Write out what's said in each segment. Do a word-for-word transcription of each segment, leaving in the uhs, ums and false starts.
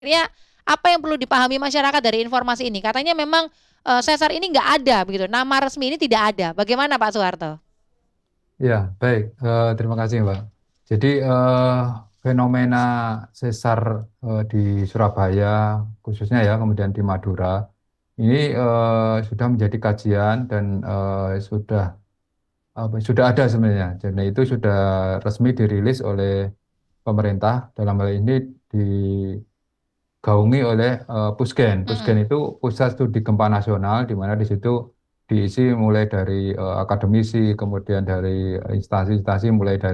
Ya, apa yang perlu dipahami masyarakat dari informasi ini? Katanya memang eh, sesar ini nggak ada begitu, nama resmi ini tidak ada. Bagaimana Pak Soeharto? Ya, baik. Eh, terima kasih, Mbak. Jadi, eh, fenomena sesar eh, di Surabaya, khususnya ya, kemudian di Madura, ini eh, sudah menjadi kajian dan eh, sudah apa, sudah ada sebenarnya. Jadi itu sudah resmi dirilis oleh pemerintah. Dalam hal ini digaungi oleh eh, Pusgen. Pusgen Mm-mm. itu Pusat Studi Gempa Nasional, di mana di situ diisi mulai dari eh, akademisi, kemudian dari instansi-instansi, mulai dari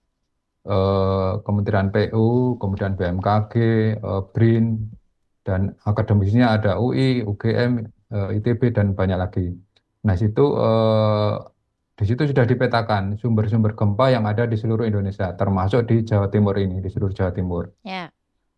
eh, Kementerian P U, kemudian B M K G, eh, BRIN, dan akademisnya ada U I, U G M, eh, I T B, dan banyak lagi. Nah, situ eh, di situ sudah dipetakan sumber-sumber gempa yang ada di seluruh Indonesia, termasuk di Jawa Timur ini, di seluruh Jawa Timur. Ya.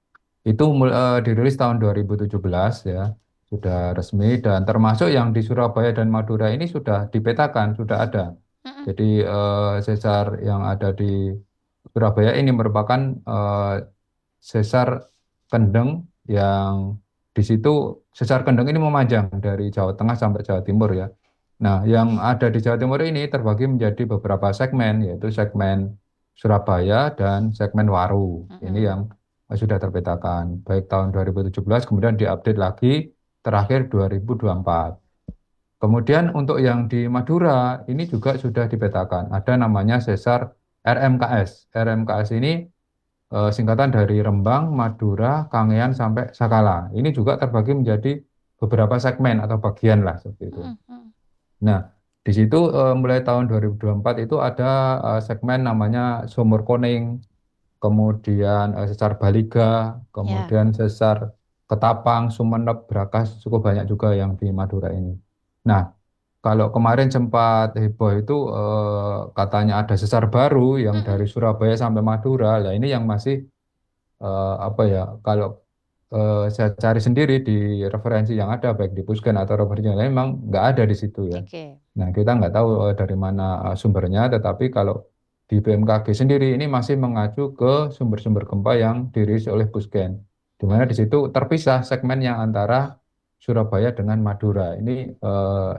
Itu mul- eh, dirilis tahun dua ribu tujuh belas ya, sudah resmi dan termasuk yang di Surabaya dan Madura ini sudah dipetakan, sudah ada. Mm-mm. Jadi eh, sesar yang ada di Surabaya ini merupakan eh, sesar kendeng yang di situ sesar kendeng ini memanjang dari Jawa Tengah sampai Jawa Timur ya. Nah, yang ada di Jawa Timur ini terbagi menjadi beberapa segmen, yaitu segmen Surabaya dan segmen Waru. Ini Mm-mm. yang eh, sudah terpetakan, baik tahun dua ribu tujuh belas, kemudian diupdate lagi terakhir dua ribu dua puluh empat. Kemudian untuk yang di Madura ini juga sudah dipetakan. Ada namanya sesar R M K S. R M K S ini eh, singkatan dari Rembang, Madura, Kangean sampai Sakala. Ini juga terbagi menjadi beberapa segmen atau bagian lah seperti itu. Mm-mm. Nah, di situ eh, mulai tahun dua ribu dua puluh empat itu ada eh, segmen namanya Sumur Koning, kemudian eh, sesar Baliga, Ya. kemudian sesar Ketapang, Sumeneb, Brakas, cukup banyak juga yang di Madura ini. Nah, kalau kemarin sempat heboh itu eh, katanya ada sesar baru yang dari Mm-mm. Surabaya sampai Madura. Lah ini yang masih eh, apa ya? Kalau eh, saya cari sendiri di referensi yang ada baik di Pusgen atau referensi yang lain memang nggak ada di situ ya. Oke. Nah, kita nggak tahu eh, dari mana eh, sumbernya, tetapi kalau di B M K G sendiri ini masih mengacu ke sumber-sumber gempa yang dirilis oleh Pusgen, di mana di Mm-mm. situ terpisah segmen yang antara Surabaya dengan Madura. Ini eh,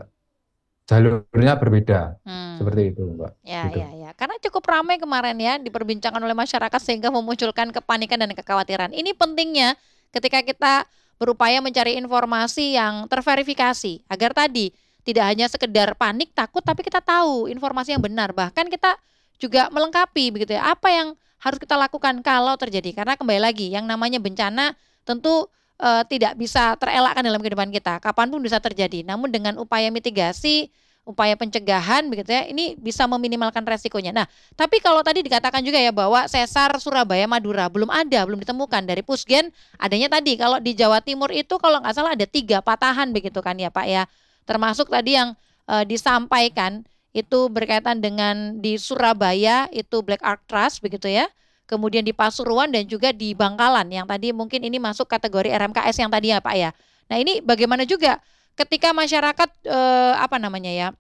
jalurnya berbeda, seperti Hmm. itu, Mbak. Ya, Gitu. ya, ya. Karena cukup ramai kemarin ya diperbincangkan oleh masyarakat sehingga memunculkan kepanikan dan kekhawatiran. Ini pentingnya ketika kita berupaya mencari informasi yang terverifikasi agar tadi tidak hanya sekedar panik, takut, tapi kita tahu informasi yang benar. Bahkan kita juga melengkapi begitu ya. Apa yang harus kita lakukan kalau terjadi? Karena kembali lagi yang namanya bencana tentu eh, tidak bisa terelakkan dalam kehidupan kita. Kapanpun bisa terjadi. Namun dengan upaya mitigasi upaya pencegahan begitu ya, ini bisa meminimalkan resikonya. Nah, tapi kalau tadi dikatakan juga ya bahwa sesar Surabaya Madura belum ada, belum ditemukan dari Pusgen, adanya tadi kalau di Jawa Timur itu kalau nggak salah ada tiga patahan begitu kan ya Pak ya, termasuk tadi yang eh, disampaikan itu berkaitan dengan di Surabaya itu Black Ark Trust begitu ya, kemudian di Pasuruan dan juga di Bangkalan yang tadi mungkin ini masuk kategori R M K S yang tadi ya Pak ya. Nah ini bagaimana juga ketika masyarakat eh, apa namanya ya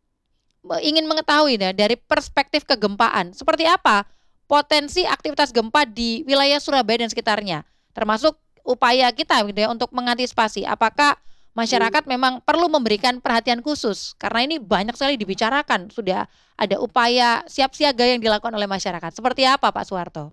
ingin mengetahui ya, dari perspektif kegempaan, seperti apa potensi aktivitas gempa di wilayah Surabaya dan sekitarnya, termasuk upaya kita gitu ya untuk mengantisipasi. Apakah masyarakat memang perlu memberikan perhatian khusus karena ini banyak sekali dibicarakan, sudah ada upaya siap siaga yang dilakukan oleh masyarakat. Seperti apa Pak Suwarto?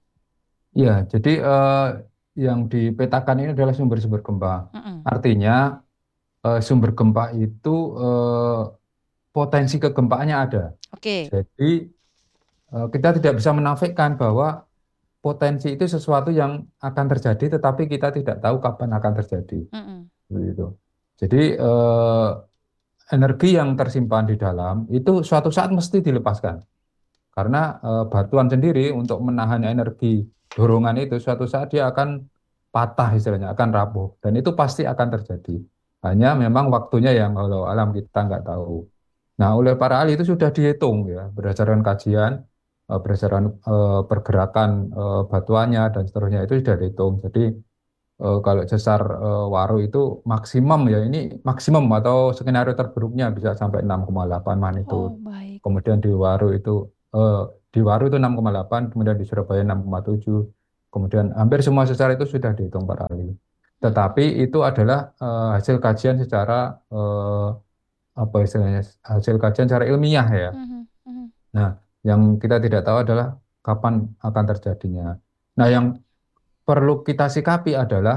Ya, jadi eh, yang dipetakan ini adalah sumber-sumber gempa. Mm-mm. Artinya eh, sumber gempa itu eh, potensi kegempaannya ada. Oke. Jadi eh, kita tidak bisa menafikan bahwa potensi itu sesuatu yang akan terjadi, tetapi kita tidak tahu kapan akan terjadi. Mm-mm. Begitu. Jadi eh, energi yang tersimpan di dalam itu suatu saat mesti dilepaskan. Karena eh, batuan sendiri untuk menahan energi dorongan itu suatu saat dia akan patah istilahnya, akan rapuh. Dan itu pasti akan terjadi. Hanya memang waktunya yang kalau alam kita nggak tahu. Nah, oleh para ahli itu sudah dihitung ya, berdasarkan kajian, eh, berdasarkan eh, pergerakan eh, batuannya dan seterusnya itu sudah dihitung. Jadi eh, kalau sesar eh, Waru itu maksimum ya, ini maksimum atau skenario terburuknya bisa sampai enam koma delapan magnitudo. Oh, baik. Kemudian di Waru itu eh, di Waru itu enam koma delapan, kemudian di Surabaya enam koma tujuh, Kemudian hampir semua sesar itu sudah dihitung para ahli. Mm-mm. Tetapi itu adalah eh, hasil kajian secara eh, apa istilahnya, hasil kajian secara ilmiah ya. Mhm, mhm. Nah, yang kita tidak tahu adalah kapan akan terjadinya. Nah, Ya. yang perlu kita sikapi adalah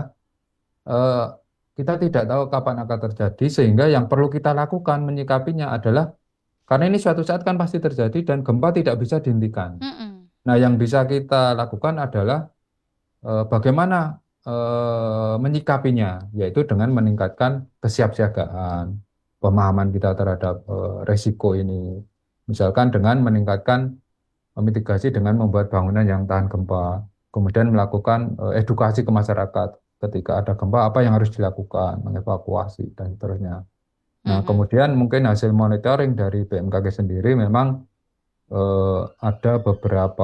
eh, kita tidak tahu kapan akan terjadi, sehingga yang perlu kita lakukan menyikapinya adalah karena ini suatu saat kan pasti terjadi dan gempa tidak bisa dihentikan. Mhm. Nah, yang bisa kita lakukan adalah eh, bagaimana eh, menyikapinya, yaitu dengan meningkatkan kesiapsiagaan, pemahaman kita terhadap eh, resiko ini. Misalkan dengan meningkatkan mitigasi dengan membuat bangunan yang tahan gempa, kemudian melakukan eh, edukasi ke masyarakat ketika ada gempa apa yang harus dilakukan, mengevakuasi dan seterusnya. Nah, Mhm. kemudian mungkin hasil monitoring dari B M K G sendiri memang eh, ada beberapa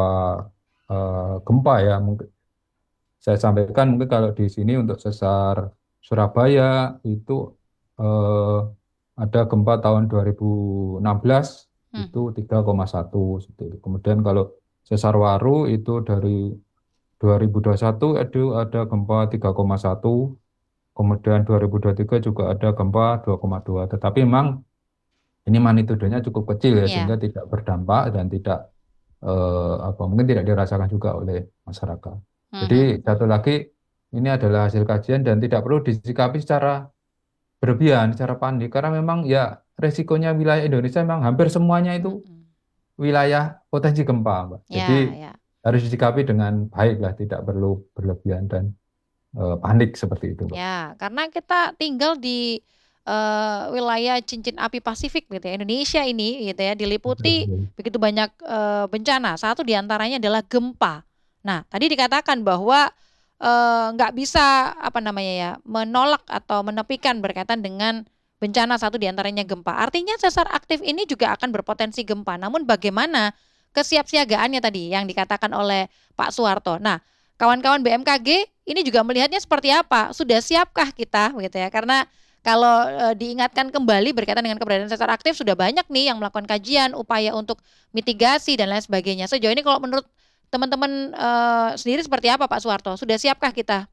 eh, gempa ya. Mungkin saya sampaikan mungkin kalau di sini untuk sesar Surabaya itu eh, ada gempa tahun dua ribu enam belas itu Mhm. tiga koma satu seperti itu. Kemudian kalau sesar Waru itu dari dua ribu dua puluh satu itu ada gempa tiga koma satu, kemudian dua ribu dua puluh tiga juga ada gempa dua koma dua. Tetapi memang ini magnitudenya cukup kecil ya, Ya. sehingga tidak berdampak dan tidak eh, apa mungkin tidak dirasakan juga oleh masyarakat. Jadi Mhm, satu mhm. lagi ini adalah hasil kajian dan tidak perlu disikapi secara berlebihan, secara panik karena memang ya resikonya wilayah Indonesia memang hampir semuanya itu Mhm. wilayah potensi gempa, Mbak. Jadi Ya, ya. harus disikapi dengan baik lah, tidak perlu berlebihan dan eh, panik seperti itu, Mbak. Ya, karena kita tinggal di eh, wilayah cincin api Pasifik gitu ya. Indonesia ini gitu ya diliputi Betul. begitu banyak eh, bencana. Satu diantaranya adalah gempa. Nah, tadi dikatakan bahwa eh, nggak bisa apa namanya ya menolak atau menepikan berkaitan dengan bencana, satu diantaranya gempa. Artinya sesar aktif ini juga akan berpotensi gempa. Namun bagaimana kesiapsiagaannya tadi yang dikatakan oleh Pak Suwarto. Nah, kawan-kawan B M K G ini juga melihatnya seperti apa? Sudah siapkah kita gitu ya? Karena kalau e, diingatkan kembali berkaitan dengan keberadaan sesar aktif sudah banyak nih yang melakukan kajian, upaya untuk mitigasi dan lain sebagainya. Sejauh ini kalau menurut teman-teman e, sendiri seperti apa Pak Suwarto? Sudah siapkah kita?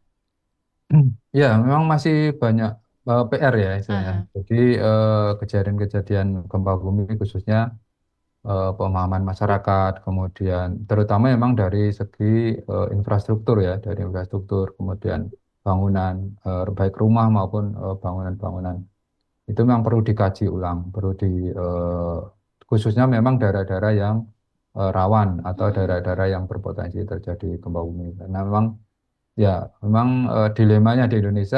Ya, memang masih banyak eh, P R ya istilahnya. Aha. Jadi eh, kejadian-kejadian gempa bumi khususnya eh, pemahaman masyarakat, kemudian terutama memang dari segi eh, infrastruktur ya, dari infrastruktur, kemudian bangunan, eh, baik rumah maupun eh, bangunan-bangunan. Itu memang perlu dikaji ulang, perlu di eh, khususnya memang daerah-daerah yang eh, rawan atau Mm-mm. daerah-daerah yang berpotensi terjadi gempa bumi. Karena memang ya, memang eh, dilemanya di Indonesia,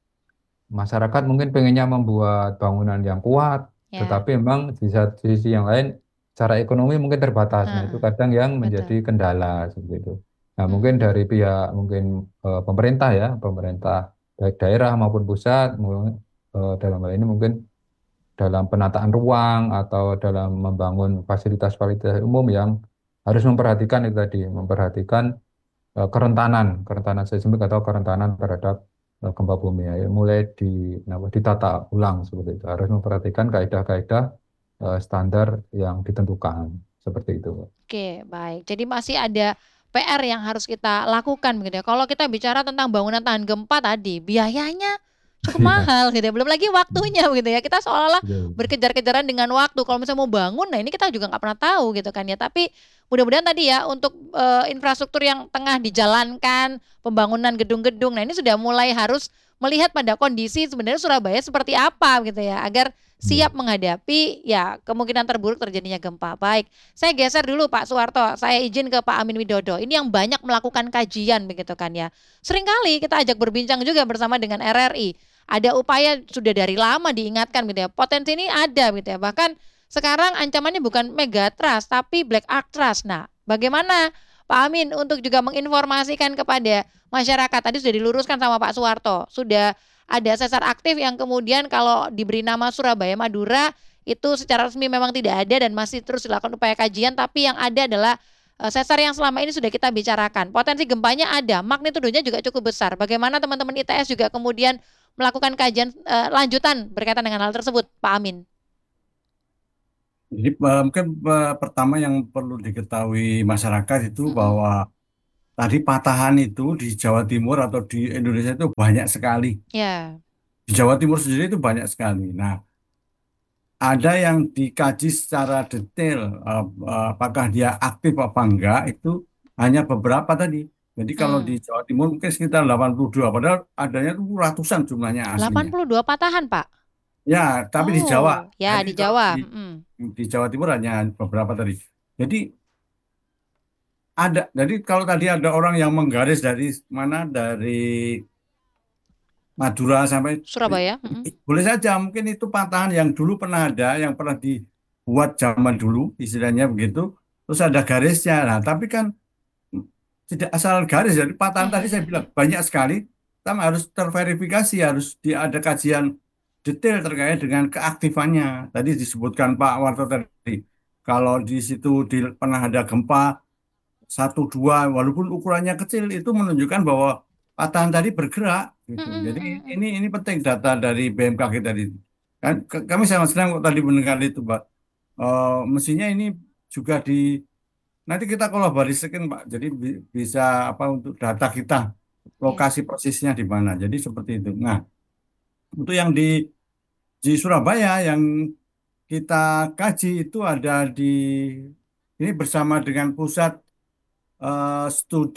masyarakat mungkin pengennya membuat bangunan yang kuat, Ya. tetapi memang di satu sisi yang lain, secara ekonomi mungkin terbatas. Nah, itu Heeh. kadang yang menjadi Betul. kendala seperti itu. Nah, mungkin Mm-mm. dari pihak mungkin eh, pemerintah ya, pemerintah baik daerah maupun pusat, mungkin, eh, dalam hal ini mungkin dalam penataan ruang atau dalam membangun fasilitas-fasilitas umum yang harus memperhatikan itu tadi, memperhatikan eh, kerentanan, kerentanan seismik atau kerentanan terhadap eh, gempa bumi ya. Ya, mulai di, apa, ditata ulang seperti itu. Harus memperhatikan kaidah-kaidah eh, standar yang ditentukan seperti itu. Oke, baik. Jadi masih ada P R yang harus kita lakukan begitu ya. Kalau kita bicara tentang bangunan tahan gempa tadi, biayanya cukup Iya, mahal gitu ya. Belum lagi waktunya begitu ya. Kita seolah-olah betul. berkejar-kejaran dengan waktu. Kalau misalnya mau bangun, nah ini kita juga nggak pernah tahu gitu kan ya. Tapi mudah-mudahan tadi ya untuk eh, infrastruktur yang tengah dijalankan, pembangunan gedung-gedung, nah ini sudah mulai harus melihat pada kondisi sebenarnya Surabaya seperti apa gitu ya, agar Iya. siap menghadapi ya kemungkinan terburuk terjadinya gempa. Baik. Saya geser dulu Pak Suwarto, saya izin ke Pak Amin Widodo. Ini yang banyak melakukan kajian begitu kan ya. Seringkali kita ajak berbincang juga bersama dengan R R I. Ada upaya sudah dari lama diingatkan gitu ya. Potensi ini ada gitu ya. Bahkan sekarang ancamannya bukan megatrust tapi black ark trust. Nah, bagaimana Pak Amin untuk juga menginformasikan kepada masyarakat? Tadi sudah diluruskan sama Pak Suwarto. Sudah ada sesar aktif yang kemudian kalau diberi nama Surabaya Madura itu secara resmi memang tidak ada dan masih terus dilakukan upaya kajian, tapi yang ada adalah eh, sesar yang selama ini sudah kita bicarakan. Potensi gempanya ada, magnitudonya juga cukup besar. Bagaimana teman-teman I T S juga kemudian melakukan kajian eh, lanjutan berkaitan dengan hal tersebut, Pak Amin? Jadi eh, mungkin eh, pertama yang perlu diketahui masyarakat itu Mm-mm. bahwa tadi patahan itu di Jawa Timur atau di Indonesia itu banyak sekali. Ya. Di Jawa Timur sendiri itu banyak sekali. Nah, ada yang dikaji secara detail, eh, eh, apakah dia aktif apa enggak, itu hanya beberapa tadi. Jadi kalau di Hmm. Jawa Timur mungkin sekitar delapan puluh dua, padahal adanya itu ratusan jumlahnya delapan aslinya. puluh dua patahan, Pak. Ya, tapi di Jawa. Oh, ya Jadi di kalau Jawa. di, Mm. di Jawa Timur hanya beberapa tadi. Jadi ada, jadi kalau tadi ada orang yang menggaris dari mana, dari Madura sampai Surabaya. Mm. boleh saja mungkin itu patahan yang dulu pernah ada, yang pernah dibuat zaman dulu, istilahnya begitu. Terus ada garisnya. Nah, tapi kan tidak asal garis. Jadi Mm, patahan tadi mm, saya mm, bilang mm. banyak sekali, tapi harus terverifikasi, harus di, ada kajian detail terkait dengan keaktifannya. Tadi disebutkan Pak Warto tadi, kalau di situ di, pernah ada gempa satu dua, walaupun ukurannya kecil, itu menunjukkan bahwa patahan tadi bergerak Mm, gitu. mm, Jadi mm, mm. ini ini penting data dari B M K G tadi. Kan k- kami sangat senang kok tadi mendengar itu, Pak. Eh, mestinya ini juga di nanti kita kolaborasikan, Pak. Jadi bi- bisa apa untuk data kita Ya. lokasi persisnya di mana. Jadi seperti itu. Nah, untuk yang di di Surabaya yang kita kaji itu ada di ini bersama dengan pusat eh, studi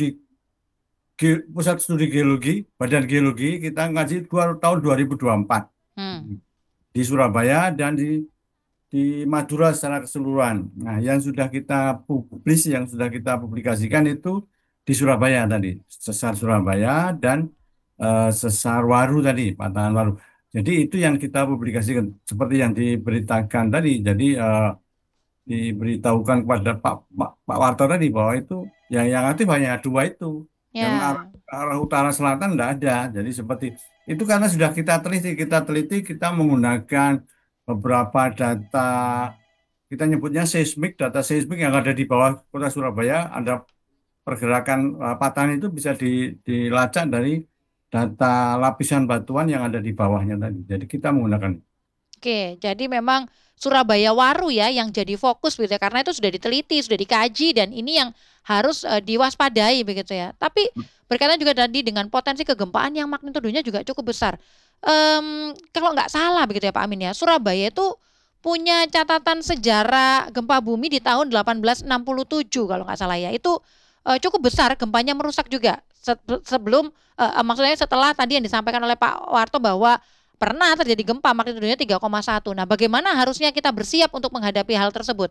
Ge- Pusat Studi Geologi, Badan Geologi, kita ngaji dua, tahun dua ribu dua puluh empat Hmm. di Surabaya dan di di Madura secara keseluruhan. Nah, yang sudah kita publis, yang sudah kita publikasikan itu di Surabaya tadi, sesar Surabaya dan eh, sesar Waru tadi, patahan Waru. Jadi itu yang kita publikasikan seperti yang diberitakan tadi. Jadi eh, diberitahukan kepada Pak, Pak, Pak Warto tadi bahwa itu yang yang aktif hanya dua itu. Yang arah, Ya. arah utara selatan tidak ada. Jadi seperti itu karena sudah kita teliti, kita teliti, kita menggunakan beberapa data, kita nyebutnya seismik, data seismik yang ada di bawah kota Surabaya, ada pergerakan eh, patahan itu bisa di, dilacak dari data lapisan batuan yang ada di bawahnya tadi. Jadi kita menggunakan. Oke, jadi memang Surabaya Waru ya yang jadi fokus begitu ya, karena itu sudah diteliti, sudah dikaji dan ini yang harus eh, diwaspadai begitu ya. Tapi berkaitan juga tadi dengan potensi kegempaan yang magnitudonya juga cukup besar. Em, kalau nggak salah begitu ya Pak Amin ya, Surabaya itu punya catatan sejarah gempa bumi di tahun seribu delapan ratus enam puluh tujuh kalau nggak salah ya. Itu eh, cukup besar, gempanya merusak juga. Se- sebelum eh, eh, maksudnya setelah tadi yang disampaikan oleh Pak Warto bahwa pernah terjadi gempa magnitudonya tiga koma satu. Nah, bagaimana harusnya kita bersiap untuk menghadapi hal tersebut?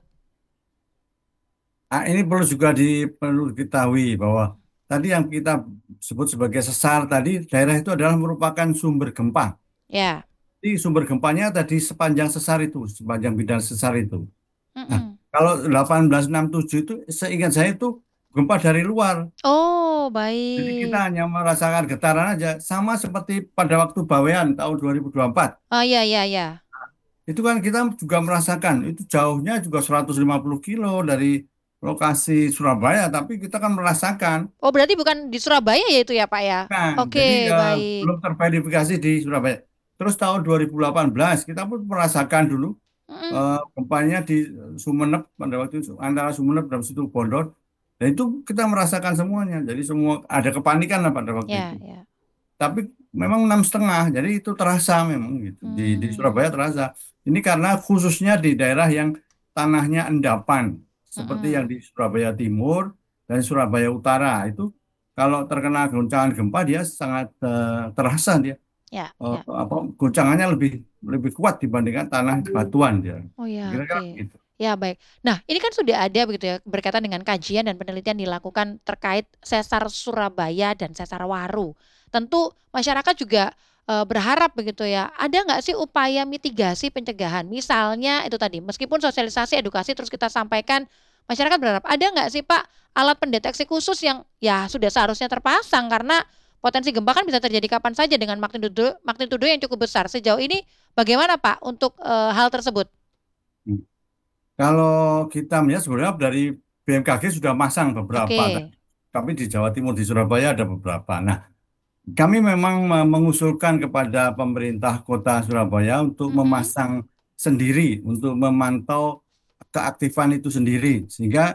Nah, ini perlu juga di, perlu diketahui bahwa tadi yang kita sebut sebagai sesar tadi, daerah itu adalah merupakan sumber gempa. Ya. Jadi sumber gempanya tadi sepanjang sesar itu, sepanjang bidang sesar itu. Nah, Mm-mm. kalau seribu delapan ratus enam puluh tujuh itu, seingat saya itu gempa dari luar. Oh, Jadi kita baik. hanya merasakan getaran aja, sama seperti pada waktu Bawean tahun dua ribu dua puluh empat. Oh, ya, ya, ya. Itu kan kita juga merasakan, itu jauhnya juga seratus lima puluh kilo dari lokasi Surabaya, tapi kita kan merasakan. Oh, berarti bukan di Surabaya ya itu ya, Pak ya? Nah, Oke, jadi eh, baik. belum terverifikasi di Surabaya. Terus tahun dua ribu delapan belas kita pun merasakan dulu Mm-mm. eh, gempanya di Sumeneb pada waktu itu antara Sumeneb dan situ Bondo. Dan itu kita merasakan semuanya. Jadi semua ada kepanikan lah pada waktu itu. Ya, ya. Tapi memang enam setengah, jadi itu terasa memang gitu. Di, di Hmm. Surabaya terasa. Ini karena khususnya di daerah yang tanahnya endapan, seperti yang Mm-mm. di Surabaya Timur dan Surabaya Utara itu kalau terkena goncangan gempa dia sangat eh, terasa dia. Ya, Eh, ya. apa goncangannya lebih lebih kuat dibandingkan tanah batuan dia. Oh ya, Kira-kira oke. gitu. Ya, baik. Nah, ini kan sudah ada begitu ya berkaitan dengan kajian dan penelitian dilakukan terkait sesar Surabaya dan sesar Waru. Tentu masyarakat juga eh, berharap begitu ya. Ada nggak sih upaya mitigasi pencegahan? Misalnya itu tadi, meskipun sosialisasi edukasi terus kita sampaikan, masyarakat berharap ada nggak sih Pak alat pendeteksi khusus yang ya sudah seharusnya terpasang karena potensi gempa kan bisa terjadi kapan saja dengan magnitudo magnitudo yang cukup besar. Sejauh ini bagaimana Pak untuk eh, hal tersebut? Hmm. Kalau kita melihat sebenarnya dari B M K G sudah masang beberapa, Oke. tapi di Jawa Timur di Surabaya ada beberapa. Nah, kami memang me- mengusulkan kepada pemerintah Kota Surabaya untuk Mm-mm. memasang sendiri, untuk memantau keaktifan itu sendiri, sehingga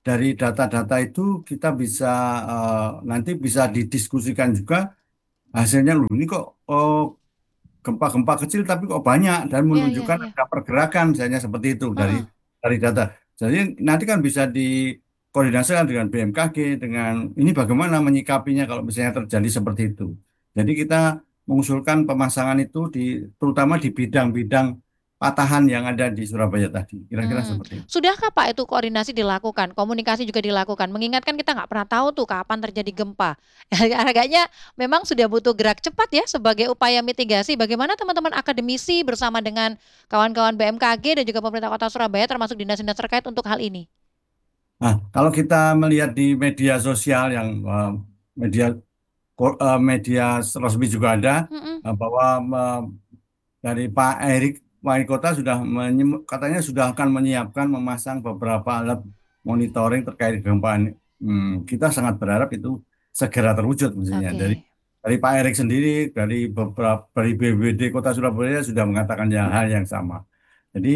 dari data-data itu kita bisa eh, nanti bisa didiskusikan juga hasilnya. Loh, ini kok oh, gempa-gempa kecil tapi kok banyak dan Iya, iya, menunjukkan iya. ada pergerakan misalnya seperti itu dari Heeh. dari data. Jadi nanti kan bisa dikoordinasikan dengan B M K G dengan ini bagaimana menyikapinya kalau misalnya terjadi seperti itu. Jadi kita mengusulkan pemasangan itu di terutama di bidang-bidang patahan yang ada di Surabaya tadi. Kira-kira Hmm. seperti itu. Sudahkah Pak itu koordinasi dilakukan, komunikasi juga dilakukan? Mengingatkan kita nggak pernah tahu tuh kapan terjadi gempa. Agaknya memang sudah butuh gerak cepat ya sebagai upaya mitigasi. Bagaimana teman-teman akademisi bersama dengan kawan-kawan B M K G dan juga pemerintah Kota Surabaya termasuk dinas-dinas terkait untuk hal ini? Nah, kalau kita melihat di media sosial yang eh, media ko- eh, media resmi juga ada Mm-mm. eh, bahwa eh, dari Pak Erik Wali Kota sudah menyi- katanya sudah akan menyiapkan memasang beberapa alat monitoring terkait gempa ini. Hmm, kita sangat berharap itu segera terwujud mestinya. Dari Oke. dari Pak Erik sendiri, dari beberapa dari B B B D Kota Surabaya sudah mengatakan ya hal yang sama. Jadi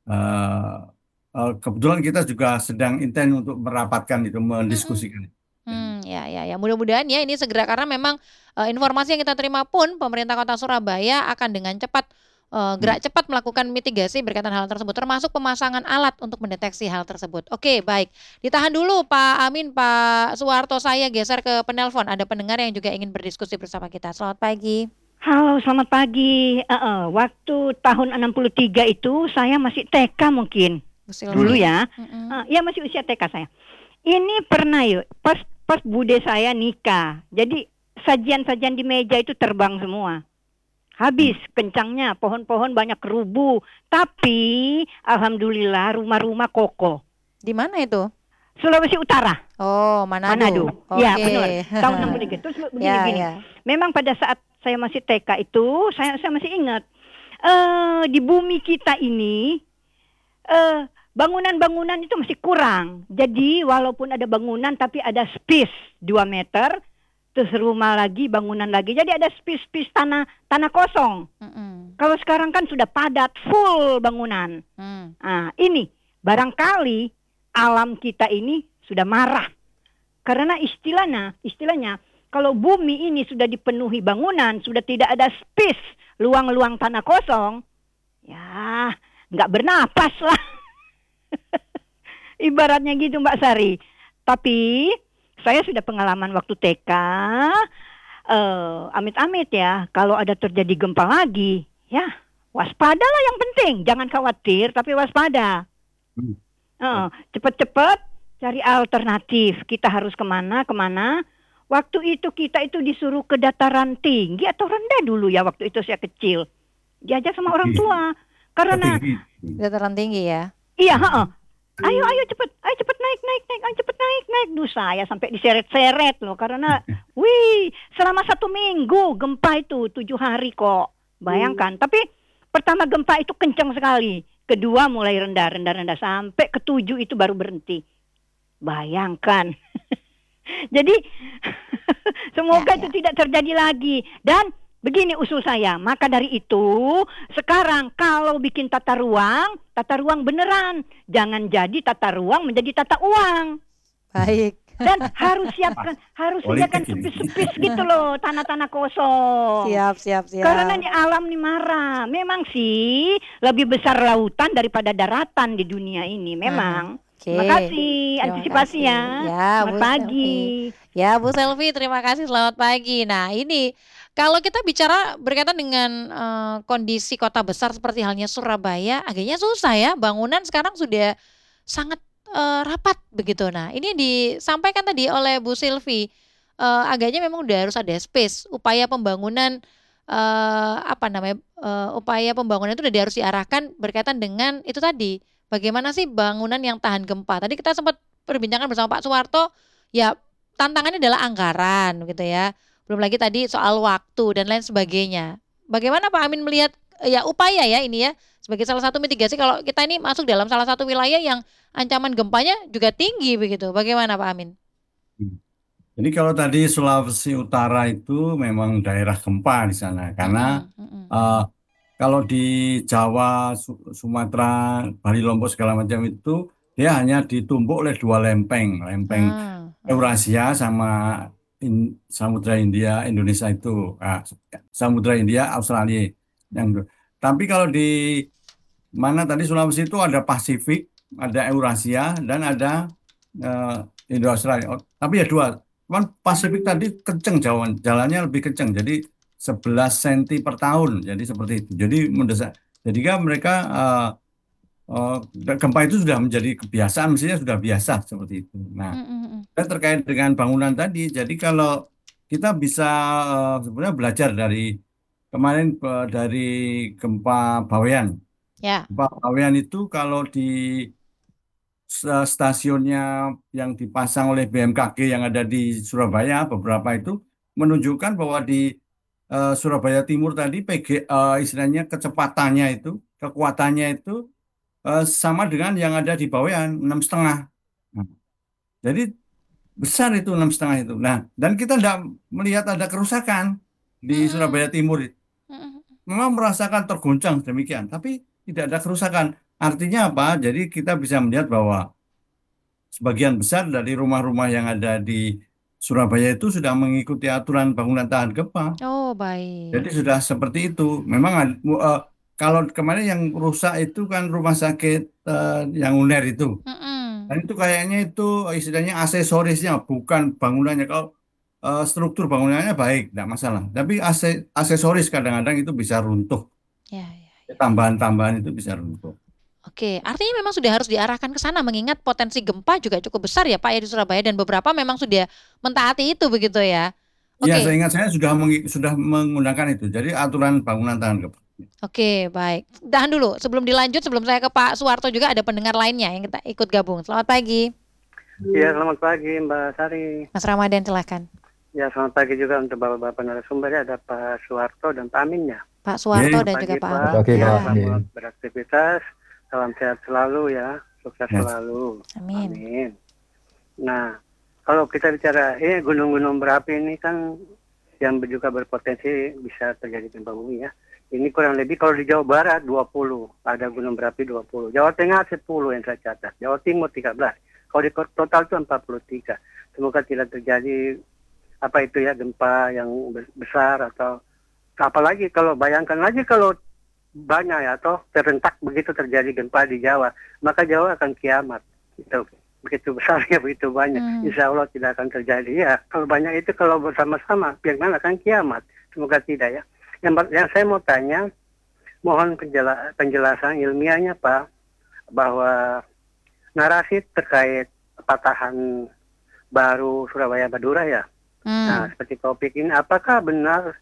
eh, eh, kebetulan kita juga sedang intens untuk merapatkan itu, Mm-mm. mendiskusikan. Hmm, ya, ya, ya. Mudah-mudahan ya ini segera karena memang eh, informasi yang kita terima pun pemerintah Kota Surabaya akan dengan cepat eh, Hmm. gerak cepat melakukan mitigasi berkaitan hal tersebut, termasuk pemasangan alat untuk mendeteksi hal tersebut. Oke, baik. Ditahan dulu Pak Amin, Pak Suwarto, saya geser ke penelpon. Ada pendengar yang juga ingin berdiskusi bersama kita. Selamat pagi. Halo, selamat pagi. Eh, eh, waktu tahun enam puluh tiga itu saya masih T K mungkin. Bu Dulu Sylvie. ya. Mm-mm. Eh, ya masih usia T K saya. Ini pernah yuk, pas pas bude saya nikah. Jadi sajian-sajian di meja itu terbang semua. Habis kencangnya, pohon-pohon banyak kerubuh. Tapi alhamdulillah rumah-rumah kokoh. Di mana itu? Sulawesi Utara. Oh, Manado. Manado. Ya, Oke. benar. Tahun enam puluh tiga. Terus begini Ya, gini. ya. Memang pada saat saya masih T K itu, saya saya masih ingat eh di bumi kita ini eh bangunan-bangunan itu masih kurang. Jadi walaupun ada bangunan tapi ada space dua meter, terus rumah lagi, bangunan lagi. Jadi ada space-space tanah tanah kosong. Mm-mm. Kalau sekarang kan sudah padat, full bangunan. Hmm. Nah, ini barangkali alam kita ini sudah marah. Karena istilahnya, istilahnya kalau bumi ini sudah dipenuhi bangunan, sudah tidak ada space, luang-luang tanah kosong, ya nggak bernapas lah. Ibaratnya gitu Mbak Sari. Tapi saya sudah pengalaman waktu T K, eh, amit-amit ya, kalau ada terjadi gempa lagi, ya waspadalah yang penting. Jangan khawatir, tapi waspada. Hmm. Eh, cepet-cepet cari alternatif. Kita harus kemana, kemana. Waktu itu kita itu disuruh ke dataran tinggi atau rendah dulu ya, waktu itu saya kecil. Diajak sama orang tua. Karena, Ketinggi. Dataran tinggi ya. iya, heeh. Ayo, ayo cepet, ayo cepet naik, naik, naik, ayo cepet naik, naik. Duh, saya sampai diseret-seret loh, karena, wih, selama satu minggu gempa itu tujuh hari kok. Bayangkan. Tapi pertama gempa itu kencang sekali. Kedua mulai rendah, rendah, rendah sampai ketujuh itu baru berhenti. Bayangkan. Jadi semoga Ya, itu ya. tidak terjadi lagi. Dan begini usul saya, maka dari itu sekarang kalau bikin tata ruang, tata ruang beneran. Jangan jadi tata ruang menjadi tata uang. Baik. Dan harus siapkan, harus sediakan Politik ini. sepis-sepis gitu loh, tanah-tanah kosong. Siap, siap, siap. Karena di alam nih marah. Memang sih lebih besar lautan daripada daratan di dunia ini. Memang. Oke. Terima kasih Terima antisipasi kasih. ya. Ya, Selamat Bu pagi. Ya, Bu Selvi, terima kasih. Selamat pagi. Nah, ini kalau kita bicara berkaitan dengan eh, kondisi kota besar seperti halnya Surabaya, agaknya susah ya. Bangunan sekarang sudah sangat eh, rapat begitu. Nah, ini disampaikan tadi oleh Bu Silvi. Eh, agaknya memang udah harus ada space. Upaya pembangunan eh, apa namanya? eh, upaya pembangunan itu udah harus diarahkan berkaitan dengan itu tadi. Bagaimana sih bangunan yang tahan gempa? Tadi kita sempat perbincangan bersama Pak Suwarto, ya tantangannya adalah anggaran gitu ya. Belum lagi tadi soal waktu dan lain sebagainya. Bagaimana Pak Amin melihat eh, ya upaya ya ini ya sebagai salah satu mitigasi kalau kita ini masuk dalam salah satu wilayah yang ancaman gempanya juga tinggi begitu. Bagaimana Pak Amin? Jadi kalau tadi Sulawesi Utara itu memang daerah gempa di sana karena Mm-mm, mm-mm. eh, kalau di Jawa, Su- Sumatera, Bali, Lombok segala macam itu dia hanya ditumpuk oleh dua lempeng, lempeng Ah, ah. Eurasia sama in- Samudra India, Indonesia itu, ah, Samudra India, Australia. Yang tapi kalau di mana tadi Sulawesi itu ada Pasifik, ada Eurasia, dan ada eh, Indo-Australia. Oh, tapi ya dua. Cuman Pasifik tadi kenceng jalan, jalannya lebih kenceng. Jadi sebelas senti per tahun. Jadi seperti itu. Jadi mendesak. Jadi kan mereka eh, eh, gempa itu sudah menjadi kebiasaan, mestinya sudah biasa seperti itu. Nah, Mm, mm, mm. dan terkait dengan bangunan tadi, jadi kalau kita bisa eh, sebenarnya belajar dari kemarin eh, dari gempa Bawean. Ya. Gempa Bawean itu kalau di s- stasiunnya yang dipasang oleh B M K G yang ada di Surabaya, beberapa itu menunjukkan bahwa di eh, Surabaya Timur tadi P G eh, istilahnya kecepatannya itu, kekuatannya itu eh, sama dengan yang ada di Bawean enam setengah. Nah, jadi besar itu enam setengah itu. Nah, dan kita tidak melihat ada kerusakan di Mm, Surabaya mm, Timur. mm, mm. Memang merasakan tergoncang demikian, tapi tidak ada kerusakan. Artinya apa? Jadi kita bisa melihat bahwa sebagian besar dari rumah-rumah yang ada di Surabaya itu sudah mengikuti aturan bangunan tahan gempa. Oh, Jadi baik. sudah seperti itu. Memang ad- mu- eh, kalau kemarin yang rusak itu kan rumah sakit eh, yang UNER itu. Mm-mm. Dan itu kayaknya itu istilahnya aksesorisnya, bukan bangunannya. Kalau eh, struktur bangunannya baik, tidak masalah. Tapi ase- aksesoris kadang-kadang itu bisa runtuh. Ya, ya, ya. Tambahan-tambahan itu bisa runtuh. Oke, artinya memang sudah harus diarahkan ke sana mengingat potensi gempa juga cukup besar ya Pak ya di Surabaya dan beberapa memang sudah mentaati itu begitu ya. Iya, Oke, saya ingat saya sudah mengi- sudah menggunakan itu. Jadi aturan bangunan tahan gempa. oke, baik. Tahan dulu, sebelum dilanjut, sebelum saya ke Pak Suwarto juga ada pendengar lainnya yang kita ikut gabung. Selamat pagi, Ya, selamat pagi Mbak Sari. Mas Ramadan, silahkan. Ya, selamat pagi juga untuk Bapak-Bapak narasumber ya, ada Pak Suwarto dan Pak Amin ya. Pak Suwarto Ye. dan Selamat juga pagi Pak Pak. Amin. Oke, Ya, Pak Ya, Amin. selamat beraktivitas. Salam sehat selalu ya. Sukses Ya. selalu. amin. Amin. Nah, kalau kita bicara eh gunung-gunung berapi ini kan yang juga berpotensi bisa terjadi gempa bumi ya. Ini kurang lebih kalau di Jawa Barat dua puluh, ada gunung berapi dua puluh. Jawa Tengah sepuluh yang saya catat. Jawa Timur tiga belas. Kalau di total itu empat puluh tiga. Semoga tidak terjadi apa itu ya gempa yang besar atau apalagi kalau bayangkan lagi kalau banyak ya atau serentak begitu terjadi gempa di Jawa, maka Jawa akan kiamat. Itu begitu besarnya begitu banyak. Hmm. Insya Allah tidak akan terjadi ya. Kalau banyak itu kalau bersama-sama, bagaimana akan kiamat? Semoga tidak ya. Yang, yang saya mau tanya, mohon penjela, penjelasan ilmiahnya Pak, bahwa narasi terkait patahan baru Surabaya Madura ya. Nah, Hmm. seperti topik ini, apakah benar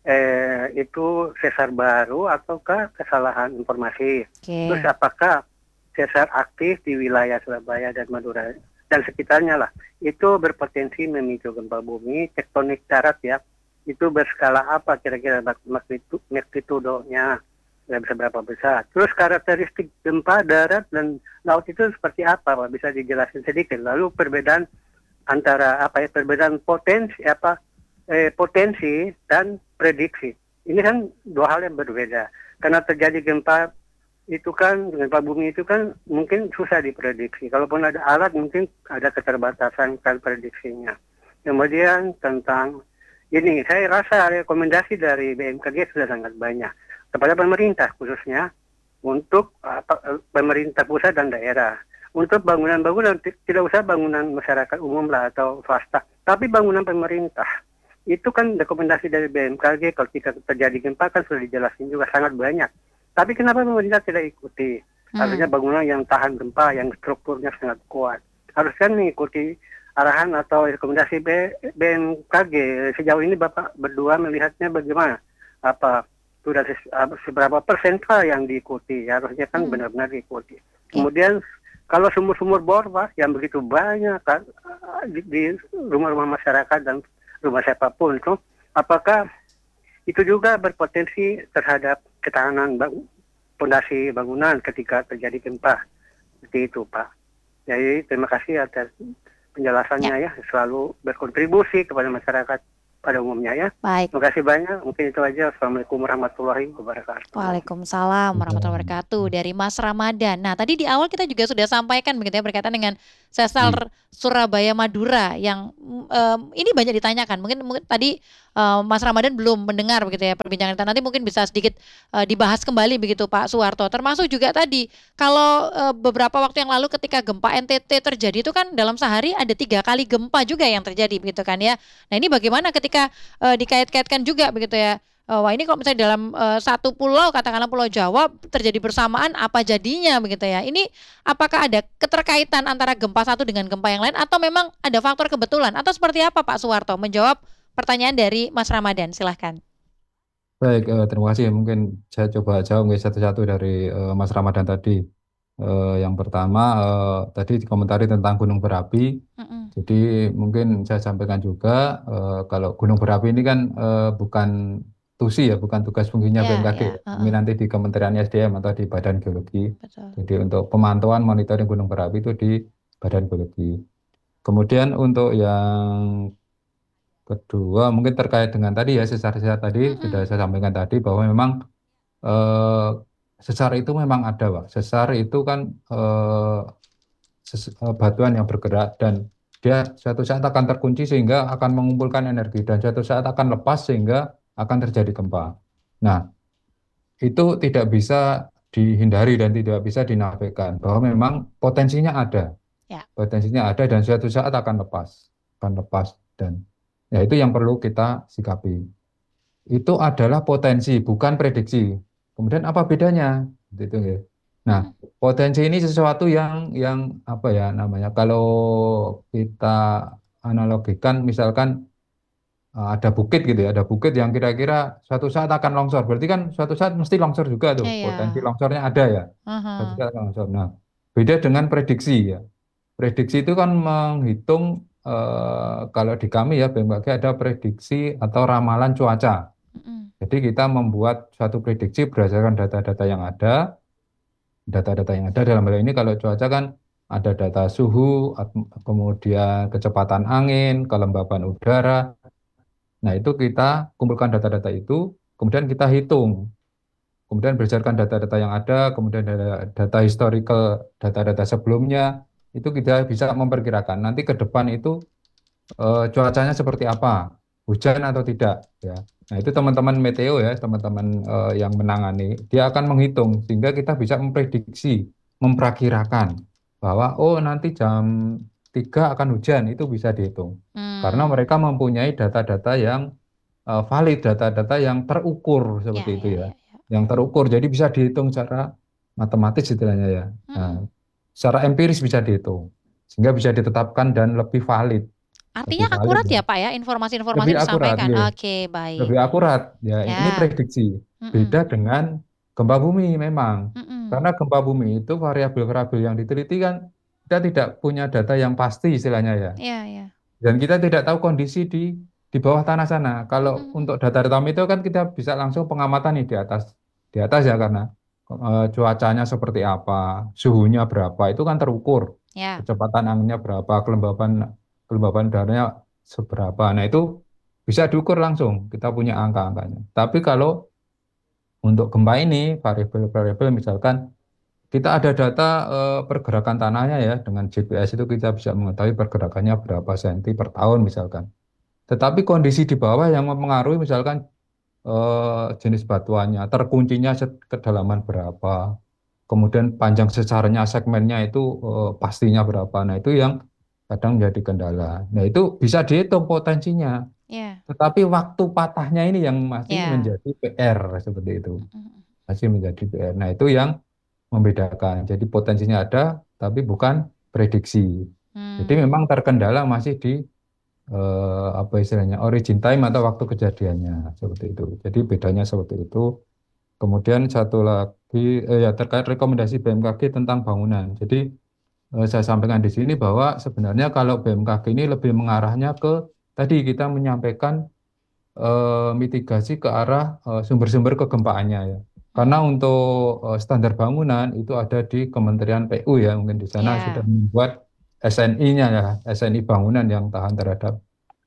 eh, itu sesar baru ataukah kesalahan informasi? Oke. Terus apakah sesar aktif di wilayah Surabaya dan Madura dan sekitarnya lah, itu berpotensi memicu gempa bumi, tektonik darat ya, itu berskala apa kira-kira magnitu- magnitudonya, ya, bisa berapa besar. Terus karakteristik gempa darat dan laut itu seperti apa Pak? Bisa dijelaskan sedikit. Lalu perbedaan antara apa ya, perbedaan potensi apa eh, potensi dan prediksi. Ini kan dua hal yang berbeda. Karena terjadi gempa itu kan, gempa bumi itu kan mungkin susah diprediksi. Kalaupun ada alat mungkin ada keterbatasan kan prediksinya. Kemudian tentang ini, saya rasa rekomendasi dari B M K G sudah sangat banyak kepada pemerintah khususnya untuk apa, pemerintah pusat dan daerah. Untuk bangunan-bangunan, tidak usah bangunan masyarakat umum lah atau swasta, tapi bangunan pemerintah. Itu kan rekomendasi dari B M K G kalau ketika terjadi gempa kan sudah dijelasin juga sangat banyak. Tapi kenapa pemerintah tidak ikuti? Harusnya bangunan yang tahan gempa, yang strukturnya sangat kuat. Harus kan mengikuti arahan atau rekomendasi B- BMKG. Sejauh ini Bapak berdua melihatnya bagaimana? Apa sudah ses- apa, seberapa persenkah yang diikuti? Harusnya kan Hmm. benar-benar diikuti. Kemudian kalau sumur-sumur bor Pak, yang begitu banyak kan, di, di rumah-rumah masyarakat dan rumah siapapun tuh, apakah itu juga berpotensi terhadap ketahanan bang- fondasi bangunan ketika terjadi gempa? Seperti itu Pak. Jadi terima kasih atas penjelasannya ya, selalu berkontribusi kepada masyarakat. pada umumnya ya. Baik. Terima kasih banyak. Mungkin itu aja. Assalamualaikum warahmatullahi wabarakatuh. Waalaikumsalam warahmatullahi wabarakatuh dari Mas Ramadan. Nah, tadi di awal kita juga sudah sampaikan begitu ya berkaitan dengan Sesar Hmm. Surabaya Madura yang mm, em, ini banyak ditanyakan. Mungkin, mungkin tadi eh, Mas Ramadan belum mendengar begitu ya perbincangan kita. Nanti mungkin bisa sedikit eh, dibahas kembali begitu Pak Suwarto. Termasuk juga tadi kalau eh, beberapa waktu yang lalu ketika gempa N T T terjadi itu kan dalam sehari ada tiga kali gempa juga yang terjadi begitu kan ya. Nah, ini bagaimana ketika eh, dikait-kaitkan juga begitu ya. Eh, wah ini kalau misalnya dalam eh, satu pulau katakanlah Pulau Jawa terjadi bersamaan apa jadinya begitu ya. Ini apakah ada keterkaitan antara gempa satu dengan gempa yang lain atau memang ada faktor kebetulan atau seperti apa Pak Suwarto? Menjawab pertanyaan dari Mas Ramadan, silahkan. Baik, eh, terima kasih. Mungkin saya coba jawab mungkin satu-satu dari eh, Mas Ramadan tadi. Eh, yang pertama, eh, tadi dikomentari tentang gunung berapi. Mm-mm. Jadi mungkin saya sampaikan juga, eh, kalau gunung berapi ini kan eh, bukan TUSI ya, bukan tugas fungsinya Ya, B M K G. ya, Ini heeh, nanti di Kementerian S D M atau di Badan Geologi. betul. Jadi untuk pemantauan monitoring gunung berapi itu di Badan Geologi. Kemudian untuk yang kedua, mungkin terkait dengan tadi ya, sesar-sesar tadi Mm-mm. sudah saya sampaikan tadi bahwa memang eh, sesar itu memang ada, Pak. Sesar itu kan eh, ses- eh, batuan yang bergerak dan dia suatu saat akan terkunci sehingga akan mengumpulkan energi dan suatu saat akan lepas sehingga akan terjadi gempa. Nah, itu tidak bisa dihindari dan tidak bisa dinafikan bahwa memang potensinya ada, Ya. potensinya ada dan suatu saat akan lepas, akan lepas dan ya itu yang perlu kita sikapi. Itu adalah potensi, bukan prediksi. Kemudian apa bedanya? Gitu ya. Nah, Mm-mm. potensi ini sesuatu yang yang apa ya namanya? Kalau kita analogikan, misalkan eh, ada bukit gitu ya, ada bukit yang kira-kira suatu saat akan longsor. Berarti kan suatu saat mesti longsor juga tuh. Potensi Iya. longsornya ada ya. Suatu Aha. saat akan longsor. Nah, beda dengan prediksi ya. Prediksi itu kan menghitung eh, kalau di kami ya B M K G ada prediksi atau ramalan cuaca. Mm-mm. Jadi kita membuat suatu prediksi berdasarkan data-data yang ada, data-data yang ada dalam hal ini kalau cuaca kan ada data suhu, atm- kemudian kecepatan angin, kelembaban udara. Nah, itu kita kumpulkan data-data itu, kemudian kita hitung. Kemudian berdasarkan data-data yang ada, kemudian data, data historical, data-data sebelumnya, itu kita bisa memperkirakan nanti ke depan itu eh, cuacanya seperti apa, hujan atau tidak, ya. Nah, itu teman-teman meteo ya, teman-teman eh, yang menangani, dia akan menghitung sehingga kita bisa memprediksi, memperkirakan bahwa oh nanti jam tiga akan hujan, itu bisa dihitung. Karena Hmm. mereka mempunyai data-data yang eh, valid, data-data yang terukur Ya, seperti itu ya, ya, ya, ya. yang terukur, jadi bisa dihitung secara matematis istilahnya ya. Mm-mm. Nah, secara empiris bisa dihitung, sehingga bisa ditetapkan dan lebih valid. Artinya Lebih valid akurat ya. ya Pak ya informasi-informasi Lebih yang akurat, disampaikan. nggih. Oke, baik. Lebih akurat. Ya, ini Ya. prediksi. Mm-mm. Beda dengan gempa bumi memang. Mm-mm. Karena gempa bumi itu variabel-variabel yang diteliti kan kita tidak punya data yang pasti istilahnya ya. Iya, iya. Dan kita tidak tahu kondisi di di bawah tanah sana. Kalau Mm-mm. untuk data-data itu kan kita bisa langsung pengamatan nih di atas di atas ya karena eh, cuacanya seperti apa, suhunya berapa, itu kan terukur. Ya. Kecepatan anginnya berapa, kelembaban kelembaban udaranya seberapa. Nah, itu bisa diukur langsung. Kita punya angka-angkanya. Tapi kalau untuk gempa ini variabel-variabel misalkan kita ada data eh, pergerakan tanahnya ya dengan G P S itu kita bisa mengetahui pergerakannya berapa senti per tahun misalkan. Tetapi kondisi di bawah yang mempengaruhi misalkan eh, jenis batuannya, terkuncinya se- kedalaman berapa, kemudian panjang sesarnya, segmennya itu eh, pastinya berapa. Nah, itu yang kadang menjadi kendala. Nah, itu bisa dihitung potensinya. Ya. Tetapi waktu patahnya ini yang masih Ya. menjadi P R seperti itu. Mm-mm. Masih menjadi P R. Nah, itu yang membedakan. Jadi potensinya ada, tapi bukan prediksi. Jadi Hmm. memang terkendala masih di eh, apa istilahnya origin time atau waktu kejadiannya seperti itu. Jadi bedanya seperti itu. Kemudian satu lagi eh, ya terkait rekomendasi B M K G tentang bangunan. Jadi eh, saya sampaikan di sini bahwa sebenarnya kalau B M K G ini lebih mengarahnya ke tadi kita menyampaikan eh, mitigasi ke arah eh, sumber-sumber kegempaannya ya. Karena Mm. untuk eh, standar bangunan itu ada di Kementerian P U ya, mungkin di sana sudah Ya. membuat S N I-nya ya, S N I bangunan yang tahan terhadap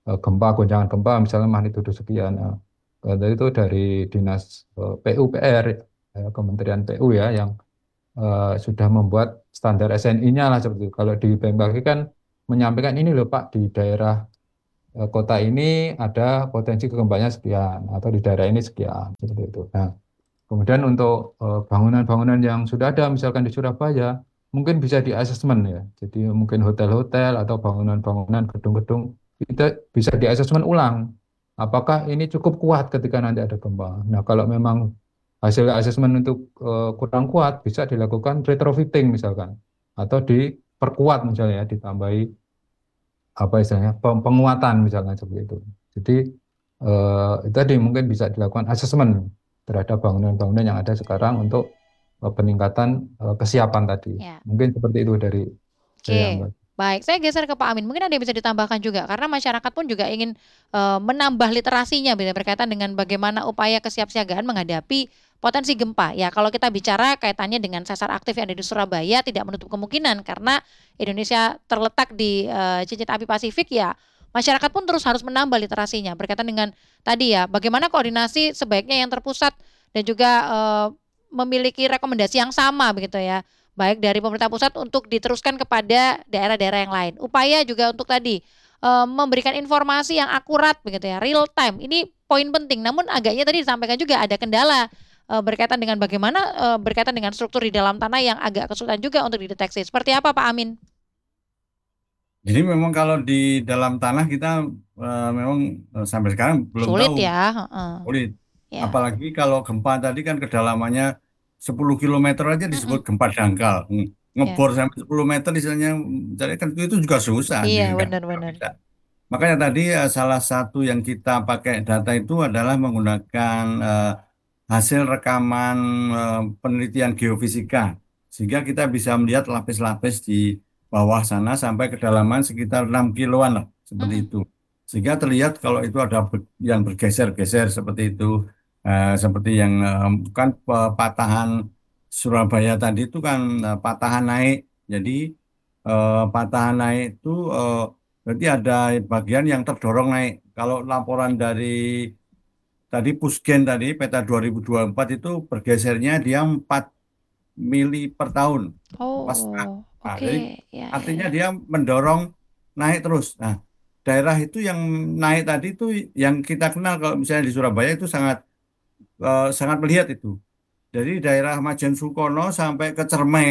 eh, gempa, goncangan gempa, misalnya magnitudo sekian. eh, eh, itu dari dinas eh, P U P R, eh, Kementerian P U ya, yang eh, sudah membuat standar S N I-nya lah seperti itu. Kalau di B M K G kan menyampaikan ini loh Pak, di daerah eh, kota ini ada potensi gempanya sekian, atau di daerah ini sekian, seperti itu. Nah, kemudian untuk eh, bangunan-bangunan yang sudah ada, misalkan di Surabaya, mungkin bisa di asesmen ya. Jadi mungkin hotel-hotel atau bangunan-bangunan gedung-gedung kita bisa di asesmen ulang. Apakah ini cukup kuat ketika nanti ada gempa? Nah, kalau memang hasil asesmen untuk eh, kurang kuat, bisa dilakukan retrofitting misalkan, atau diperkuat misalnya, ya, ditambahi apa istilahnya pem- penguatan misalnya seperti itu. Jadi eh, itu tadi mungkin bisa dilakukan asesmen terhadap bangunan-bangunan yang ada sekarang untuk eh, peningkatan eh, kesiapan tadi. Ya. Mungkin seperti itu dari saya, Oke, Mbak. baik. Saya geser ke Pak Amin. Mungkin ada yang bisa ditambahkan juga, karena masyarakat pun juga ingin eh, menambah literasinya bila berkaitan dengan bagaimana upaya kesiapsiagaan menghadapi potensi gempa. Ya, kalau kita bicara kaitannya dengan sesar aktif yang ada di Surabaya, tidak menutup kemungkinan karena Indonesia terletak di eh, cincin api Pasifik ya. Masyarakat pun terus harus menambah literasinya berkaitan dengan tadi ya, bagaimana koordinasi sebaiknya yang terpusat dan juga eh, memiliki rekomendasi yang sama begitu ya, baik dari pemerintah pusat untuk diteruskan kepada daerah-daerah yang lain. Upaya juga untuk tadi eh, memberikan informasi yang akurat begitu ya, real time. Ini poin penting. Namun agaknya tadi disampaikan juga ada kendala eh, berkaitan dengan bagaimana eh, berkaitan dengan struktur di dalam tanah yang agak kesulitan juga untuk dideteksi. Seperti apa Pak Amin? Jadi memang kalau di dalam tanah kita eh, memang eh, sampai sekarang belum Sulit tahu, ya, heeh. sulit. Ya. Apalagi kalau gempa tadi kan kedalamannya sepuluh kilometer aja disebut Mm-mm. gempa dangkal. Nge- Ya. Ngebor sampai sepuluh meter istilahnya, jadi kan itu juga susah. Iya, Jadi kan nggak benar-benar. bisa. Makanya tadi eh, salah satu yang kita pakai data itu adalah menggunakan eh, hasil rekaman eh, penelitian geofisika, sehingga kita bisa melihat lapis-lapis di bawah sana sampai kedalaman sekitar enam kiloan lah, seperti Mm-mm. itu. Sehingga terlihat kalau itu ada ber- yang bergeser-geser seperti itu. Eh, seperti yang eh, kan pe- patahan Surabaya tadi itu kan eh, patahan naik. Jadi eh, patahan naik itu eh, berarti ada bagian yang terdorong naik. Kalau laporan dari tadi Pusgen tadi peta dua ribu dua puluh empat itu bergesernya dia empat mili per tahun. Pas, nah, Oh, nah, oke. jadi Ya, ya, artinya ya. dia mendorong naik terus. Nah, daerah itu yang naik tadi itu yang kita kenal kalau misalnya di Surabaya itu sangat eh, sangat melihat itu. Dari daerah Majen Sukono sampai ke Cermai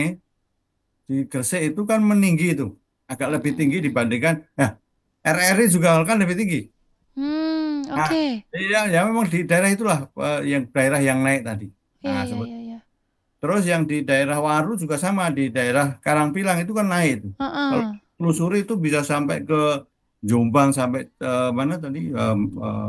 di Gresik itu kan meninggi itu, agak lebih tinggi Mm-mm. dibandingkan. Nah, R R I juga kan lebih tinggi. Hmm, Nah, oke. ya, ya memang di daerah itulah eh, yang daerah yang naik tadi. Ya, Nah, ya, seperti ya, ya. terus yang di daerah Waru juga sama, di daerah Karangpilang itu kan naik itu. Kalau Heeh. telusuri itu bisa sampai ke Jombang sampai eh, mana tadi Em, eh,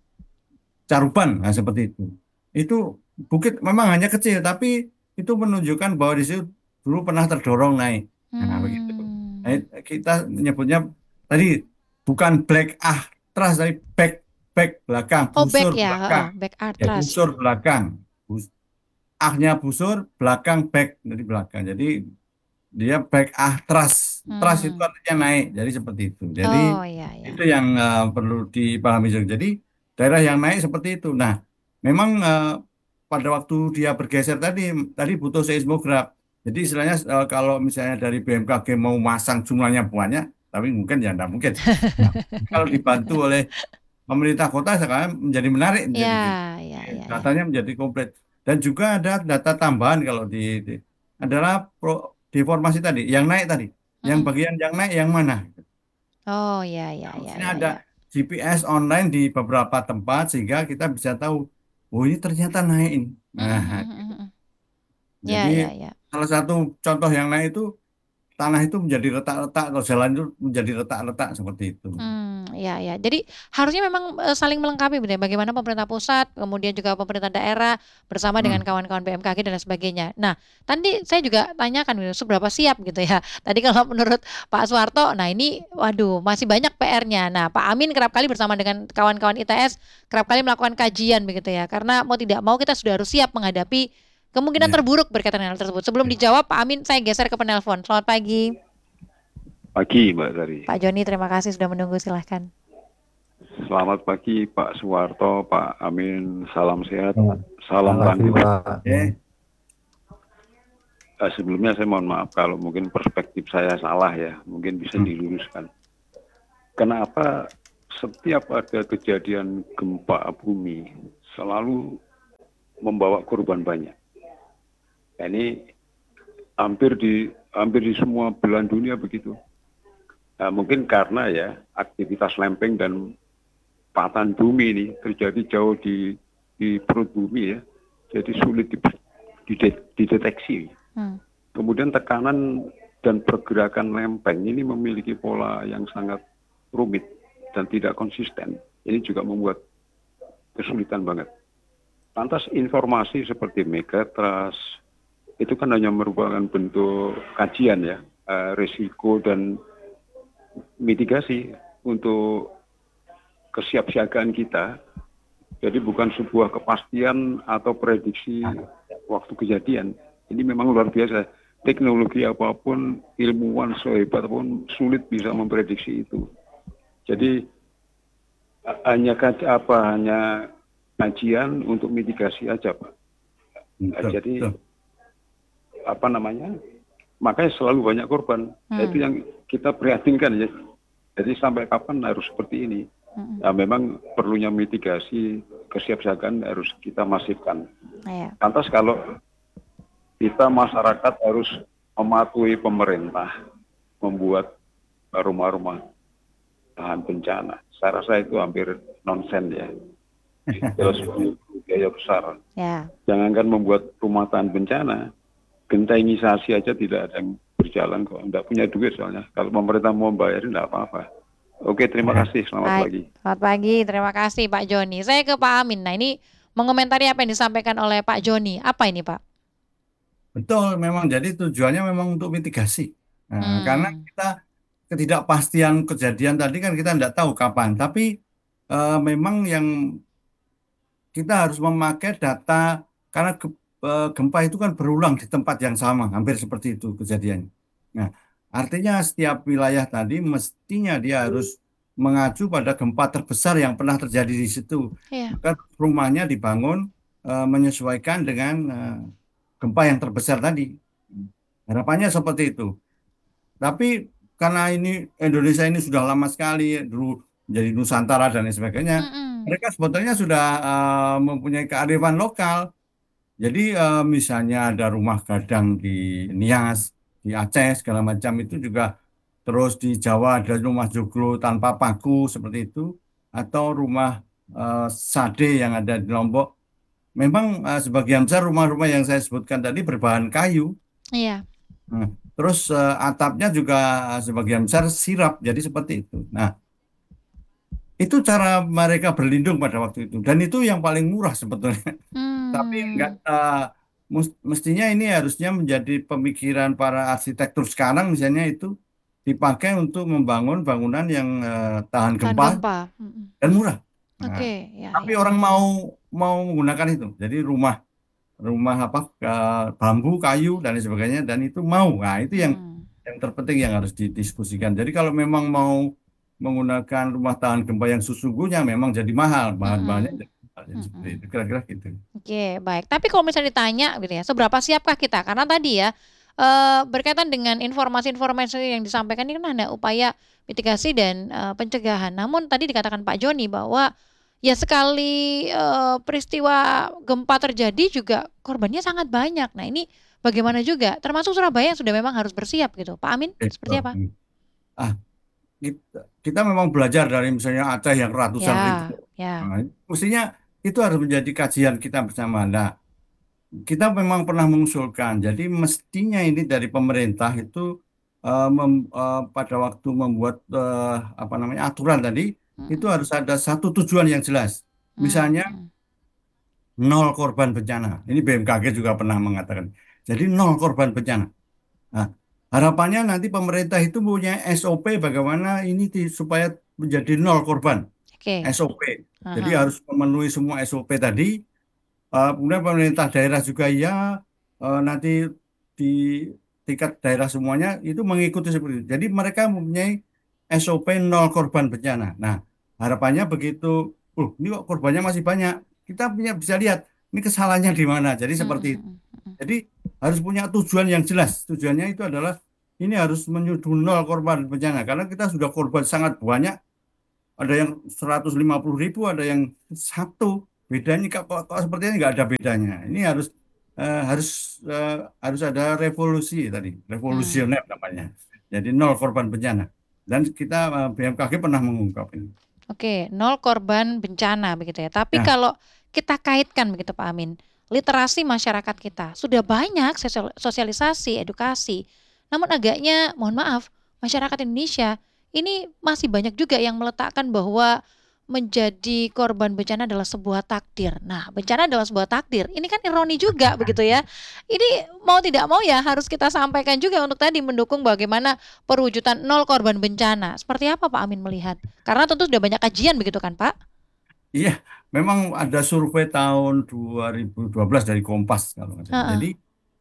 Caruban, nah seperti itu. Itu bukit memang hanya kecil, tapi itu menunjukkan bahwa di situ dulu pernah terdorong naik. Nah, begitu. Nah, Hmm. kita menyebutnya tadi bukan black ah trust, tapi back back belakang, Oh, back busur ya, belakang. heeh, back Ya, artras. busur belakang. Bus- ahnya busur, belakang back dari belakang. Jadi dia back ah trust. Trust itu Hmm. artinya naik. Jadi seperti itu. Jadi Oh, ya, ya. itu yang eh, perlu dipahami juga. Jadi daerah yang naik seperti itu. Nah, memang eh, pada waktu dia bergeser tadi, tadi butuh seismograf. Jadi istilahnya eh, kalau misalnya dari B M K G mau masang jumlahnya banyak, tapi mungkin ya enggak mungkin. Nah, kalau dibantu oleh pemerintah kota sekarang menjadi menarik menjadi gitu. Ya, ya, ya, ya. Datanya menjadi komplit. Dan juga ada data tambahan kalau di, di- adalah pro, deformasi tadi, yang naik tadi. Yang Mm-mm. bagian yang naik yang mana? Oh, ya, ya, Nah, ya, maksudnya ya, ada ya. G P S online di beberapa tempat sehingga kita bisa tahu, oh ini ternyata naik ini. Mm-mm, Nah, mm-mm, mm-mm. Ya, jadi ya, ya. salah satu contoh yang naik itu tanah itu menjadi retak-retak atau jalan itu menjadi retak-retak seperti itu. Hmm, ya, ya. Jadi harusnya memang eh, saling melengkapi, benar. Bagaimana pemerintah pusat, kemudian juga pemerintah daerah bersama dengan Hmm. kawan-kawan B M K G dan lain sebagainya. Nah, tadi saya juga tanyakan gitu, seberapa siap gitu ya. Tadi kalau menurut Pak Suwarto, nah ini, waduh, masih banyak P R-nya. Nah, Pak Amin kerap kali bersama dengan kawan-kawan I T S kerap kali melakukan kajian begitu ya. Karena mau tidak mau kita sudah harus siap menghadapi kemungkinan Ya. terburuk berkaitan dengan hal tersebut. Sebelum dijawab, Pak Amin, saya geser ke penelpon. Selamat pagi, Pagi, Mbak Sari. Pak Joni. Terima kasih sudah menunggu. Silahkan. Selamat pagi Pak Suwarto, Pak Amin, salam sehat, Selamat salam pagi, tangguh. Pak. Eh, Eh, sebelumnya saya mohon maaf kalau mungkin perspektif saya salah ya, mungkin bisa Hmm. diluruskan. Kenapa setiap ada kejadian gempa bumi selalu membawa korban banyak? Nah, ini hampir di hampir di semua belahan dunia begitu. Nah, mungkin karena ya aktivitas lempeng dan patahan bumi ini terjadi jauh di di perut bumi ya, jadi sulit di- dide- dideteksi. Hmm. Kemudian tekanan dan pergerakan lempeng ini memiliki pola yang sangat rumit dan tidak konsisten. Ini juga membuat kesulitan banget. Lantas informasi seperti megatrust itu kan hanya merupakan bentuk kajian ya, eh, risiko dan mitigasi untuk kesiapsiagaan kita. Jadi bukan sebuah kepastian atau prediksi waktu kejadian. Ini memang luar biasa. Teknologi apapun, ilmuwan sehebat apapun sulit bisa memprediksi itu. Jadi a- hanya kaj- apa hanya kajian untuk mitigasi aja, Pak. Nah, betul, jadi betul. apa namanya? Makanya selalu banyak korban. Nah, Hmm. itu yang kita prihatinkan ya. Jadi sampai kapan harus seperti ini? Hmm. Nah, memang perlunya mitigasi, kesiapsiagaan harus kita masifkan. Iya. Lantas kalau kita masyarakat harus mematuhi pemerintah membuat rumah-rumah tahan bencana. Saya rasa itu hampir nonsen ya. Terus biaya besar. Ya. Jangankan membuat rumah tahan bencana, gentainisasi aja tidak ada yang berjalan kok. Tidak punya duit soalnya. Kalau pemerintah mau bayarin tidak apa-apa. Oke, terima kasih. Selamat Baik. pagi. Selamat pagi, terima kasih Pak Joni. Saya ke Pak Amin. Nah, ini mengomentari apa yang disampaikan oleh Pak Joni. Apa ini, Pak? Betul, memang jadi tujuannya memang untuk mitigasi. Nah, karena Hmm. kita ketidakpastian kejadian tadi kan kita tidak tahu kapan. Tapi eh, memang yang kita harus memakai data karena ge- eh, gempa itu kan berulang di tempat yang sama, hampir seperti itu kejadiannya. Nah, artinya setiap wilayah tadi mestinya dia harus mengacu pada gempa terbesar yang pernah terjadi di situ. Iya. Maka rumahnya dibangun eh, menyesuaikan dengan eh, gempa yang terbesar tadi. Harapannya seperti itu. Tapi karena ini Indonesia ini sudah lama sekali dulu jadi Nusantara dan lain sebagainya, Mm-mm. mereka sebetulnya sudah eh, mempunyai kearifan lokal. Jadi eh, misalnya ada rumah gadang di Nias, di Aceh segala macam itu juga, terus di Jawa ada rumah joglo tanpa paku seperti itu, atau rumah eh, sade yang ada di Lombok. Memang eh, sebagian besar rumah-rumah yang saya sebutkan tadi berbahan kayu. Iya. Nah, terus eh, atapnya juga eh, sebagian besar sirap, jadi seperti itu. Nah, itu cara mereka berlindung pada waktu itu, dan itu yang paling murah sebetulnya. Tapi enggak, Hmm. eh, mus- mestinya ini harusnya menjadi pemikiran para arsitektur sekarang, misalnya itu dipakai untuk membangun bangunan yang eh, tahan Tahan gempa gempa. Mm-mm. dan murah. Nah, Oke, ya, tapi ya. orang mau mau menggunakan itu, jadi rumah rumah apa eh, bambu, kayu dan lain sebagainya, dan itu mau. Nah, itu yang Hmm. yang terpenting yang harus didiskusikan. Jadi kalau memang mau menggunakan rumah tahan gempa yang sesungguhnya memang jadi mahal, bahan-bahannya Mm-mm. jadi mahal. Jadi seperti Mm-mm. itu, kira-kira gitu. Oke, baik. Tapi kalau misalnya ditanya gitu ya, seberapa siapkah kita? Karena tadi ya, eh, berkaitan dengan informasi-informasi yang disampaikan ini kan ada upaya mitigasi dan eh, pencegahan. Namun tadi dikatakan Pak Joni bahwa ya sekali eh, peristiwa gempa terjadi juga korbannya sangat banyak. Nah, ini bagaimana juga? Termasuk Surabaya yang sudah memang harus bersiap gitu. Pak Amin, seperti apa? Ah, kita, kita memang belajar dari misalnya Aceh yang ratusan ribu. Ya, ya. Nah, mestinya itu harus menjadi kajian kita bersama. Nah, kita memang pernah mengusulkan. Jadi mestinya ini dari pemerintah itu eh, mem- eh, pada waktu membuat eh, apa namanya aturan tadi itu Mm-mm. harus ada satu tujuan yang jelas. Misalnya Mm-mm. nol korban bencana. Ini B M K G juga pernah mengatakan. Jadi nol korban bencana. Nah, harapannya nanti pemerintah itu punya S O P bagaimana ini di- supaya menjadi nol korban. Oke. S O P. Jadi Aha. harus memenuhi semua S O P tadi. Eh, kemudian pemerintah daerah juga ya eh, nanti di tingkat daerah semuanya itu mengikuti seperti itu. Jadi mereka mempunyai S O P nol korban bencana. Nah, harapannya begitu, oh ini kok korbannya masih banyak, kita punya bisa lihat ini kesalahannya di mana. Jadi Mm, seperti mm, itu. mm, mm. Jadi harus punya tujuan yang jelas. Tujuannya itu adalah ini harus menuju nol korban bencana karena kita sudah korban sangat banyak. Ada yang seratus lima puluh ribu, ada yang satu. Bedanya kok, kok, kok sepertinya nggak ada bedanya. Ini harus eh, harus eh, harus ada revolusi tadi, Hmm. revolusioner namanya. Jadi nol korban bencana. Dan kita eh, B M K G pernah mengungkap ini. Oke, nol korban bencana begitu ya. Tapi Ya, kalau kita kaitkan begitu Pak Amin, literasi masyarakat kita sudah banyak sosial- sosialisasi, edukasi. Namun agaknya, mohon maaf, masyarakat Indonesia ini masih banyak juga yang meletakkan bahwa menjadi korban bencana adalah sebuah takdir. Nah, bencana adalah sebuah takdir. Ini kan ironi juga begitu ya. Ini mau tidak mau ya harus kita sampaikan juga untuk tadi mendukung bagaimana perwujudan nol korban bencana. Seperti apa Pak Amin melihat? Karena tentu sudah banyak kajian begitu kan Pak? iya, memang ada survei tahun dua ribu dua belas dari Kompas kalau nggak salah. Heeh, Jadi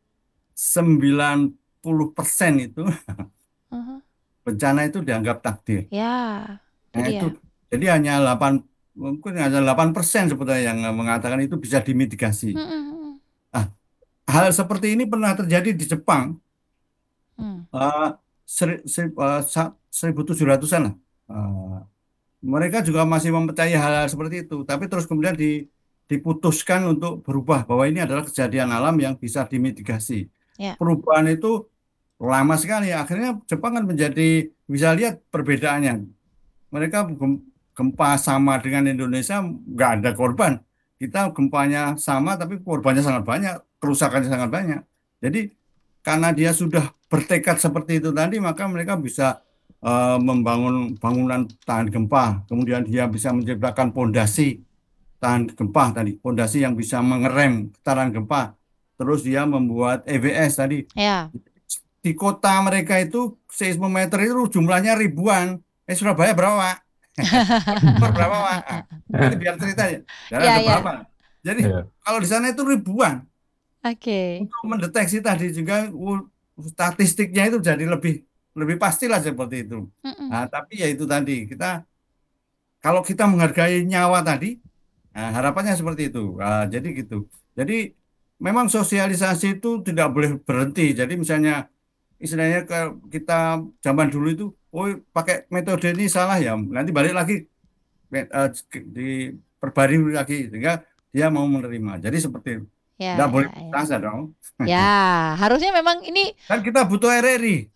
sembilan puluh persen itu heeh. bencana itu dianggap takdir. Ya, itu Nah itu, dia. jadi hanya delapan, mungkin hanya delapan persen sebetulnya yang mengatakan itu bisa dimitigasi. Mm, mm, Nah, hal seperti ini pernah terjadi di Jepang mm. eh, seri- seri- eh, sa- seribu tujuh ratusan lah. Eh, mereka juga masih mempercayai hal-hal seperti itu, tapi terus kemudian di- diputuskan untuk berubah bahwa ini adalah kejadian alam yang bisa dimitigasi. Ya, Perubahan itu lama sekali. Akhirnya Jepang kan menjadi bisa lihat perbedaannya. Mereka gem- gempa sama dengan Indonesia nggak ada korban. Kita gempanya sama tapi korbannya sangat banyak, kerusakannya sangat banyak. Jadi karena dia sudah bertekad seperti itu tadi, maka mereka bisa eh, membangun bangunan tahan gempa. Kemudian dia bisa menciptakan pondasi tahan gempa tadi, pondasi yang bisa mengerem getaran gempa. Terus dia membuat E W S tadi. ya. Di kota mereka itu seismometer itu jumlahnya ribuan. Eh Surabaya berapa, Pak? Bogor berapa, Pak? Ah, ini biar cerita ya. Dan Ya, ada ya. berapa? Jadi Iya. kalau di sana itu ribuan. Oke. Untuk mendeteksi tadi juga uh, statistiknya itu jadi lebih lebih pastilah seperti itu. Mm-mm. Nah, tapi ya itu tadi kita kalau kita menghargai nyawa tadi, nah, harapannya seperti itu. Ah, jadi gitu. Jadi memang sosialisasi itu tidak boleh berhenti. Jadi misalnya istilahnya ke kita zaman dulu itu, oh pakai metode ini salah ya, nanti balik lagi eh, diperbarui lagi sehingga dia mau menerima. Jadi seperti itu. Ya, Tidak boleh ya, ya. putus asa dong. Ya, harusnya memang ini Kan kita butuh R R I.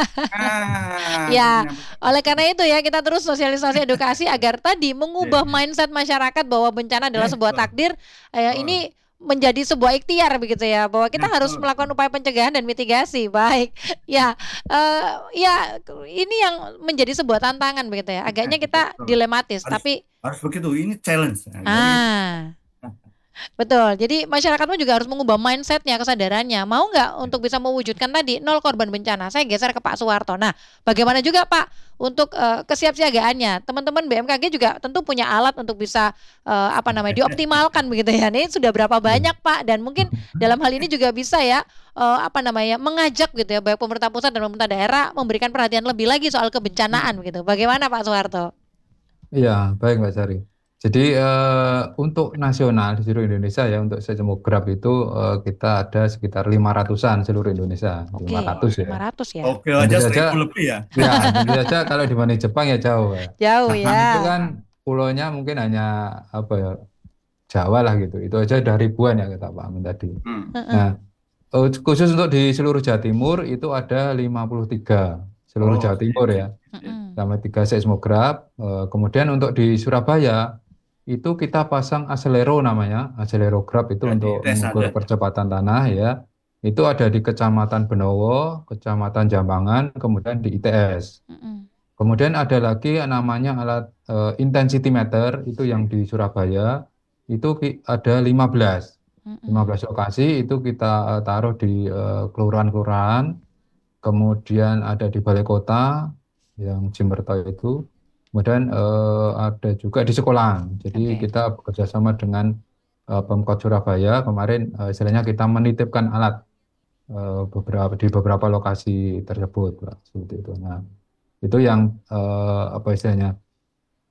Ah, ya, menyampaikan. oleh karena itu ya kita terus sosialisasi edukasi agar tadi mengubah Iya, mindset masyarakat bahwa bencana adalah iya, sebuah betul, takdir. Eh, betul. ini menjadi sebuah ikhtiar begitu ya bahwa kita Nah, harus betul, melakukan betul. upaya pencegahan dan mitigasi. Baik. Ya, eh, ya ini yang menjadi sebuah tantangan begitu ya. Agaknya kita Betul. dilematis, Harus tapi harus begitu. Ini challenge. Nah, jadi ah betul. Jadi masyarakatmu juga harus mengubah mindsetnya, kesadarannya. Mau nggak untuk bisa mewujudkan tadi nol korban bencana? Saya geser ke Pak Suwarto. Nah, bagaimana juga Pak untuk eh, kesiapsiagaannya? Teman-teman B M K G juga tentu punya alat untuk bisa eh, apa namanya dioptimalkan begitu ya. Ini sudah berapa banyak Pak? Dan mungkin dalam hal ini juga bisa ya eh, apa namanya mengajak gitu ya, baik pemerintah pusat dan pemerintah daerah memberikan perhatian lebih lagi soal kebencanaan begitu. Bagaimana Pak Suwarto? Iya, baik Mbak Sari. Jadi eh, untuk nasional di seluruh Indonesia ya untuk seismograf itu eh, kita ada sekitar lima ratusan seluruh Indonesia, Oke, lima ratus ya. lima ratus ya. oke Tentu aja saja, seribu lebih ya. ya tentu saja kalau dibanding Jepang ya jauh ya. Jauh Jepang ya. itu kan pulaunya mungkin hanya apa ya Jawa lah gitu. Itu aja udah ribuan ya kata Pak Amin tadi. Hmm. Heeh. Nah, eh, khusus untuk di seluruh Jawa Timur itu ada lima puluh tiga seluruh Oh, Jawa oke, Timur oke. ya. Mm-mm. Sama tiga seismograf. Eh, kemudian untuk di Surabaya itu kita pasang aselero namanya, aselerograf itu Ya, di untuk tes mengukur ada. percepatan tanah ya. Itu ada di Kecamatan Benowo, Kecamatan Jambangan, kemudian di I T S. Mm-mm. Kemudian ada lagi yang namanya alat eh, intensity meter itu yang di Surabaya itu ki- ada lima belas. Mm-mm. lima belas lokasi itu kita eh, taruh di eh, kelurahan-kelurahan, kemudian ada di balai kota yang Jimberto itu, kemudian eh, ada juga di sekolahan. Jadi Oke. kita bekerja sama dengan eh, Pemkot Surabaya kemarin eh, istilahnya kita menitipkan alat eh, beberapa di beberapa lokasi tersebut, Pak, seperti itu. Nah, itu yang eh, apa istilahnya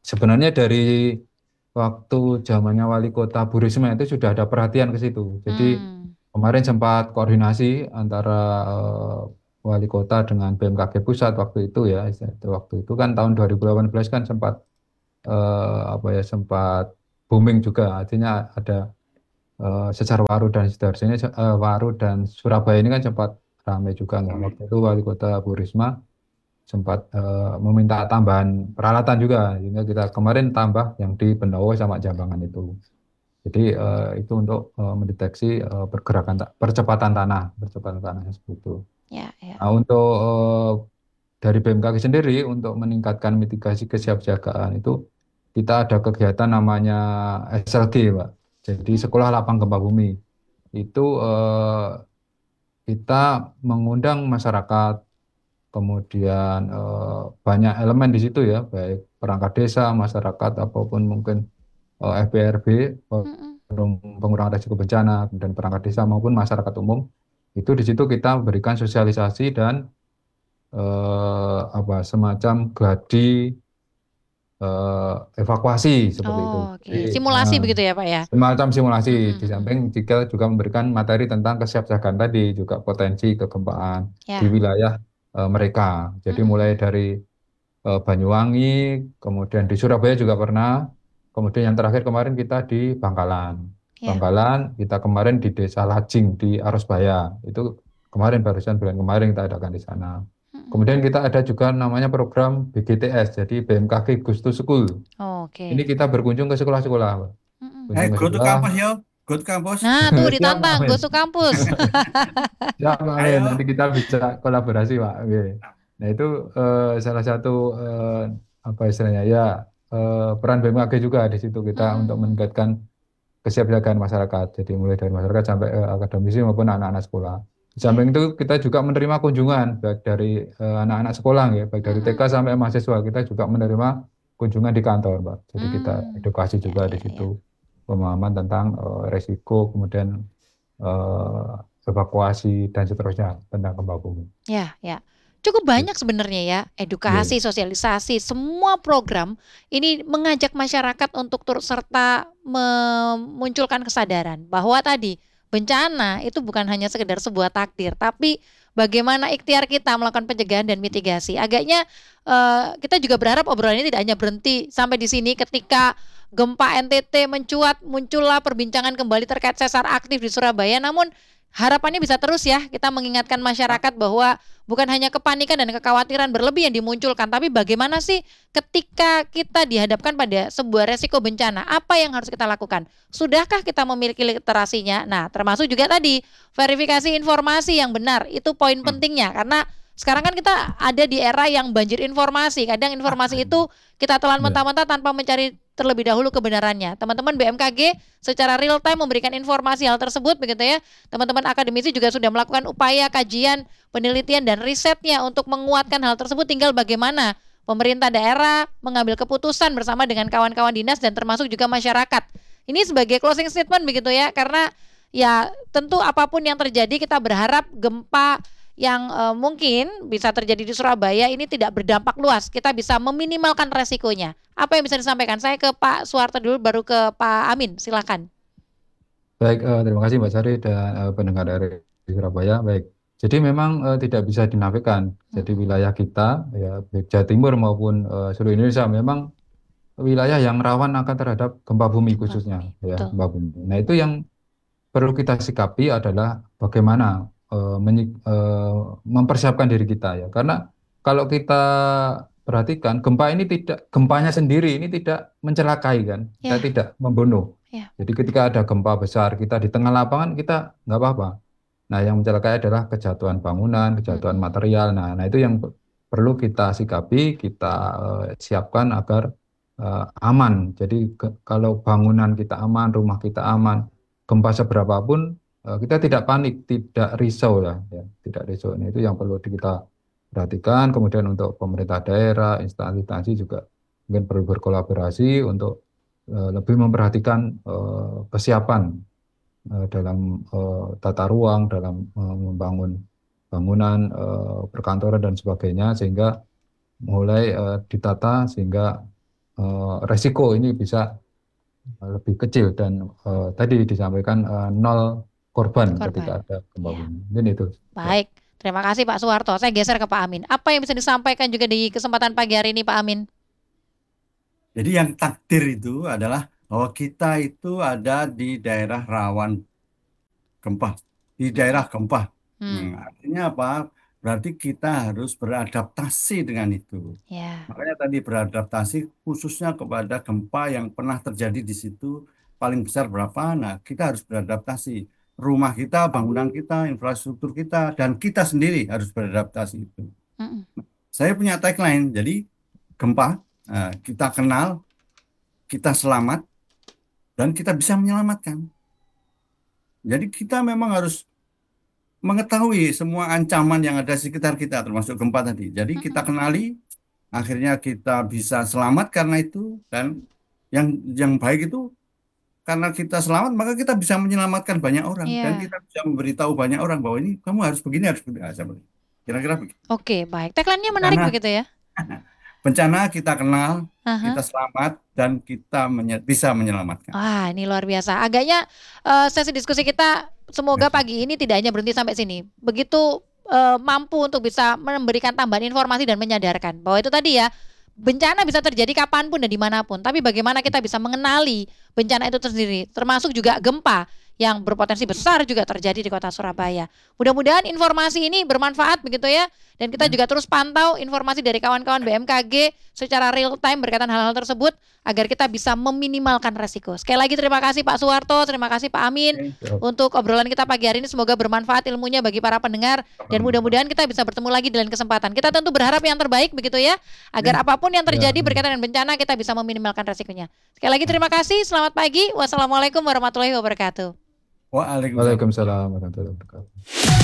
sebenarnya dari waktu zamannya Wali Kota Bu Risma itu sudah ada perhatian ke situ. Jadi Hmm. kemarin sempat koordinasi antara eh, Wali Kota dengan B M K G Pusat waktu itu ya. Waktu itu kan tahun dua ribu delapan belas kan sempat eh, apa ya sempat booming juga. Artinya ada eh, Sesar Waru dan seterusnya. Eh, Waru dan Surabaya ini kan sempat ramai juga nggak. Waktu itu Wali Kota Bu Risma sempat eh, meminta tambahan peralatan juga, sehingga kita kemarin tambah yang di Benowo sama Jambangan itu. Jadi eh, itu untuk eh, mendeteksi eh, pergerakan ta- percepatan tanah, percepatan tanah seperti itu. Ya, ya. Nah, untuk eh, dari B M K G sendiri untuk meningkatkan mitigasi kesiapsiagaan itu kita ada kegiatan namanya S L G, Pak. Jadi Hmm. Sekolah Lapang Gempa Bumi. Itu eh, kita mengundang masyarakat, kemudian eh, banyak elemen di situ ya, baik perangkat desa, masyarakat, ataupun mungkin eh, F B R B, Mm-mm. Forum Pengurangan Risiko Bencana, dan perangkat desa maupun masyarakat umum. Itu di situ kita berikan sosialisasi dan eh, apa semacam gladi eh, evakuasi seperti itu. Oh, oke. Jadi Simulasi eh, begitu ya, Pak ya? semacam simulasi. Mm-mm, Di mm-mm. samping kita juga memberikan materi tentang kesiapsiagaan tadi, juga potensi kegempaan di Ya. wilayah eh, mereka. Jadi mulai Mm-mm. dari eh, Banyuwangi, kemudian di Surabaya juga pernah, kemudian yang terakhir kemarin kita di Bangkalan. Ya. Bangkalan, kita kemarin di Desa Lajing di Arosbaya. Itu kemarin barusan bulan kemarin kita adakan di sana. Mm-mm. Kemudian kita ada juga namanya program B G T S, jadi B M K G Goes to School. Oke. Ini kita berkunjung ke sekolah-sekolah, Pak. Mm-mm. Eh, Kunjung ke go to sekolah. campus yo, go to campus. Nah, tuh Siap, Pak ditantang, Amin. go to kampus. Siap, Pak Amin. Ayo. Nanti kita bisa kolaborasi, Pak. Oke. Nah, itu eh, salah satu eh, apa istilahnya ya eh, peran B M K G juga di situ kita untuk Mm-mm. meningkatkan kesiapsiagaan masyarakat. Jadi mulai dari masyarakat sampai eh, akademisi maupun anak-anak sekolah. Di Ya. samping itu kita juga menerima kunjungan baik dari eh, anak-anak sekolah ya, baik dari T K Mm-mm. sampai mahasiswa. Kita juga menerima kunjungan di kantor, Pak. Jadi kita Hmm. edukasi Ya, juga di ya, ya. situ, pemahaman tentang eh, resiko, kemudian eh, evakuasi dan seterusnya tentang gempa bumi. Ya, ya. Cukup banyak sebenarnya ya, edukasi, Iya. sosialisasi, semua program ini mengajak masyarakat untuk turut serta memunculkan kesadaran bahwa tadi bencana itu bukan hanya sekedar sebuah takdir, tapi bagaimana ikhtiar kita melakukan pencegahan dan mitigasi. Agaknya eh, kita juga berharap obrolan ini tidak hanya berhenti sampai di sini ketika gempa N T T mencuat, muncullah perbincangan kembali terkait sesar aktif di Surabaya, namun harapannya bisa terus ya kita mengingatkan masyarakat bahwa bukan hanya kepanikan dan kekhawatiran berlebih yang dimunculkan, tapi bagaimana sih ketika kita dihadapkan pada sebuah resiko bencana, apa yang harus kita lakukan? Sudahkah kita memiliki literasinya? Nah, termasuk juga tadi verifikasi informasi yang benar, itu poin pentingnya karena sekarang kan kita ada di era yang banjir informasi. Kadang informasi itu kita telan Ya. mentah-mentah tanpa mencari terlebih dahulu kebenarannya. Teman-teman B M K G secara real time memberikan informasi hal tersebut begitu ya. Teman-teman akademisi juga sudah melakukan upaya kajian, penelitian dan risetnya untuk menguatkan hal tersebut. Tinggal bagaimana pemerintah daerah mengambil keputusan bersama dengan kawan-kawan dinas dan termasuk juga masyarakat. Ini sebagai closing statement begitu ya. Karena ya tentu apapun yang terjadi kita berharap gempa yang uh, mungkin bisa terjadi di Surabaya ini tidak berdampak luas. Kita bisa meminimalkan resikonya. Apa yang bisa disampaikan? Saya ke Pak Suwarto dulu, baru ke Pak Amin. Silakan. Baik, eh, terima kasih Mbak Sari dan eh, pendengar dari Surabaya. Baik, jadi memang eh, tidak bisa dinafikan. Jadi Mm-mm. wilayah kita, ya baik Jawa Timur maupun eh, seluruh Indonesia memang wilayah yang rawan akan terhadap gempa bumi Gempa khususnya, bumi, ya betul. gempa bumi. Nah itu yang perlu kita sikapi adalah bagaimana eh, menyi- eh, mempersiapkan diri kita ya. Karena kalau kita perhatikan gempa ini tidak gempanya sendiri ini tidak mencelakai kan, kita Ya, tidak membunuh. ya. Jadi ketika ada gempa besar kita di tengah lapangan kita nggak apa-apa. Nah yang mencelakai adalah kejatuhan bangunan, kejatuhan Mm-mm. material. Nah, nah itu yang pe- perlu kita sikapi, kita eh, siapkan agar eh, aman. Jadi ke- kalau bangunan kita aman, rumah kita aman, gempa seberapapun eh, kita tidak panik, tidak risau lah, ya, tidak risau. Nah, itu yang perlu di- kita perhatikan. Kemudian untuk pemerintah daerah, instansi-instansi juga mungkin perlu berkolaborasi untuk eh, lebih memperhatikan eh, kesiapan eh, dalam eh, tata ruang, dalam eh, membangun bangunan, eh, perkantoran dan sebagainya, sehingga mulai eh, ditata sehingga eh, resiko ini bisa eh, lebih kecil dan eh, tadi disampaikan eh, nol korban ketika Korban. ada gempa Ya. bumi. Mungkin itu. Ya. Baik, terima kasih Pak Suwarto. Saya geser ke Pak Amin. Apa yang bisa disampaikan juga di kesempatan pagi hari ini Pak Amin? Jadi yang takdir itu adalah bahwa kita itu ada di daerah rawan gempa, di daerah gempa. Hmm, Hmm, artinya apa? Berarti kita harus beradaptasi dengan itu. ya. Makanya tadi beradaptasi khususnya kepada gempa yang pernah terjadi di situ paling besar berapa. Nah, kita harus beradaptasi. Rumah kita, bangunan kita, infrastruktur kita, dan kita sendiri harus beradaptasi itu. Mm-mm. Saya punya tagline, jadi gempa, nah, kita kenal, kita selamat, dan kita bisa menyelamatkan. Jadi kita memang harus mengetahui semua ancaman yang ada di sekitar kita, termasuk gempa tadi. Jadi kita Mm-mm. kenali, akhirnya kita bisa selamat karena itu, dan yang yang baik itu karena kita selamat maka kita bisa menyelamatkan banyak orang dan Iya. kita bisa memberitahu banyak orang bahwa ini kamu harus begini harus begini. Ah, seperti itu. Kira-kira begitu. Oke, baik. Tagline-nya menarik Bencana, begitu ya? bencana kita kenal, Aha. kita selamat dan kita menye- bisa menyelamatkan. Wah, ini luar biasa. Agaknya eh, sesi diskusi kita semoga pagi ini tidak hanya berhenti sampai sini. Begitu eh, mampu untuk bisa memberikan tambahan informasi dan menyadarkan bahwa itu tadi ya, bencana bisa terjadi kapanpun dan dimanapun. Tapi bagaimana kita bisa mengenali bencana itu sendiri, termasuk juga gempa yang berpotensi besar juga terjadi di kota Surabaya. Mudah-mudahan informasi ini bermanfaat begitu ya. Dan kita juga terus pantau informasi dari kawan-kawan B M K G secara real time berkaitan hal-hal tersebut agar kita bisa meminimalkan resiko. Sekali lagi terima kasih Pak Suwarto, terima kasih Pak Amin Oke. untuk obrolan kita pagi hari ini. Semoga bermanfaat ilmunya bagi para pendengar dan mudah-mudahan kita bisa bertemu lagi di lain kesempatan. Kita tentu berharap yang terbaik begitu ya, agar apapun yang terjadi berkaitan dengan bencana kita bisa meminimalkan resikonya. Sekali lagi terima kasih, selamat pagi. Wassalamualaikum warahmatullahi wabarakatuh. Waalaikumsalam. Waalaikumsalam warahmatullahi wabarakatuh.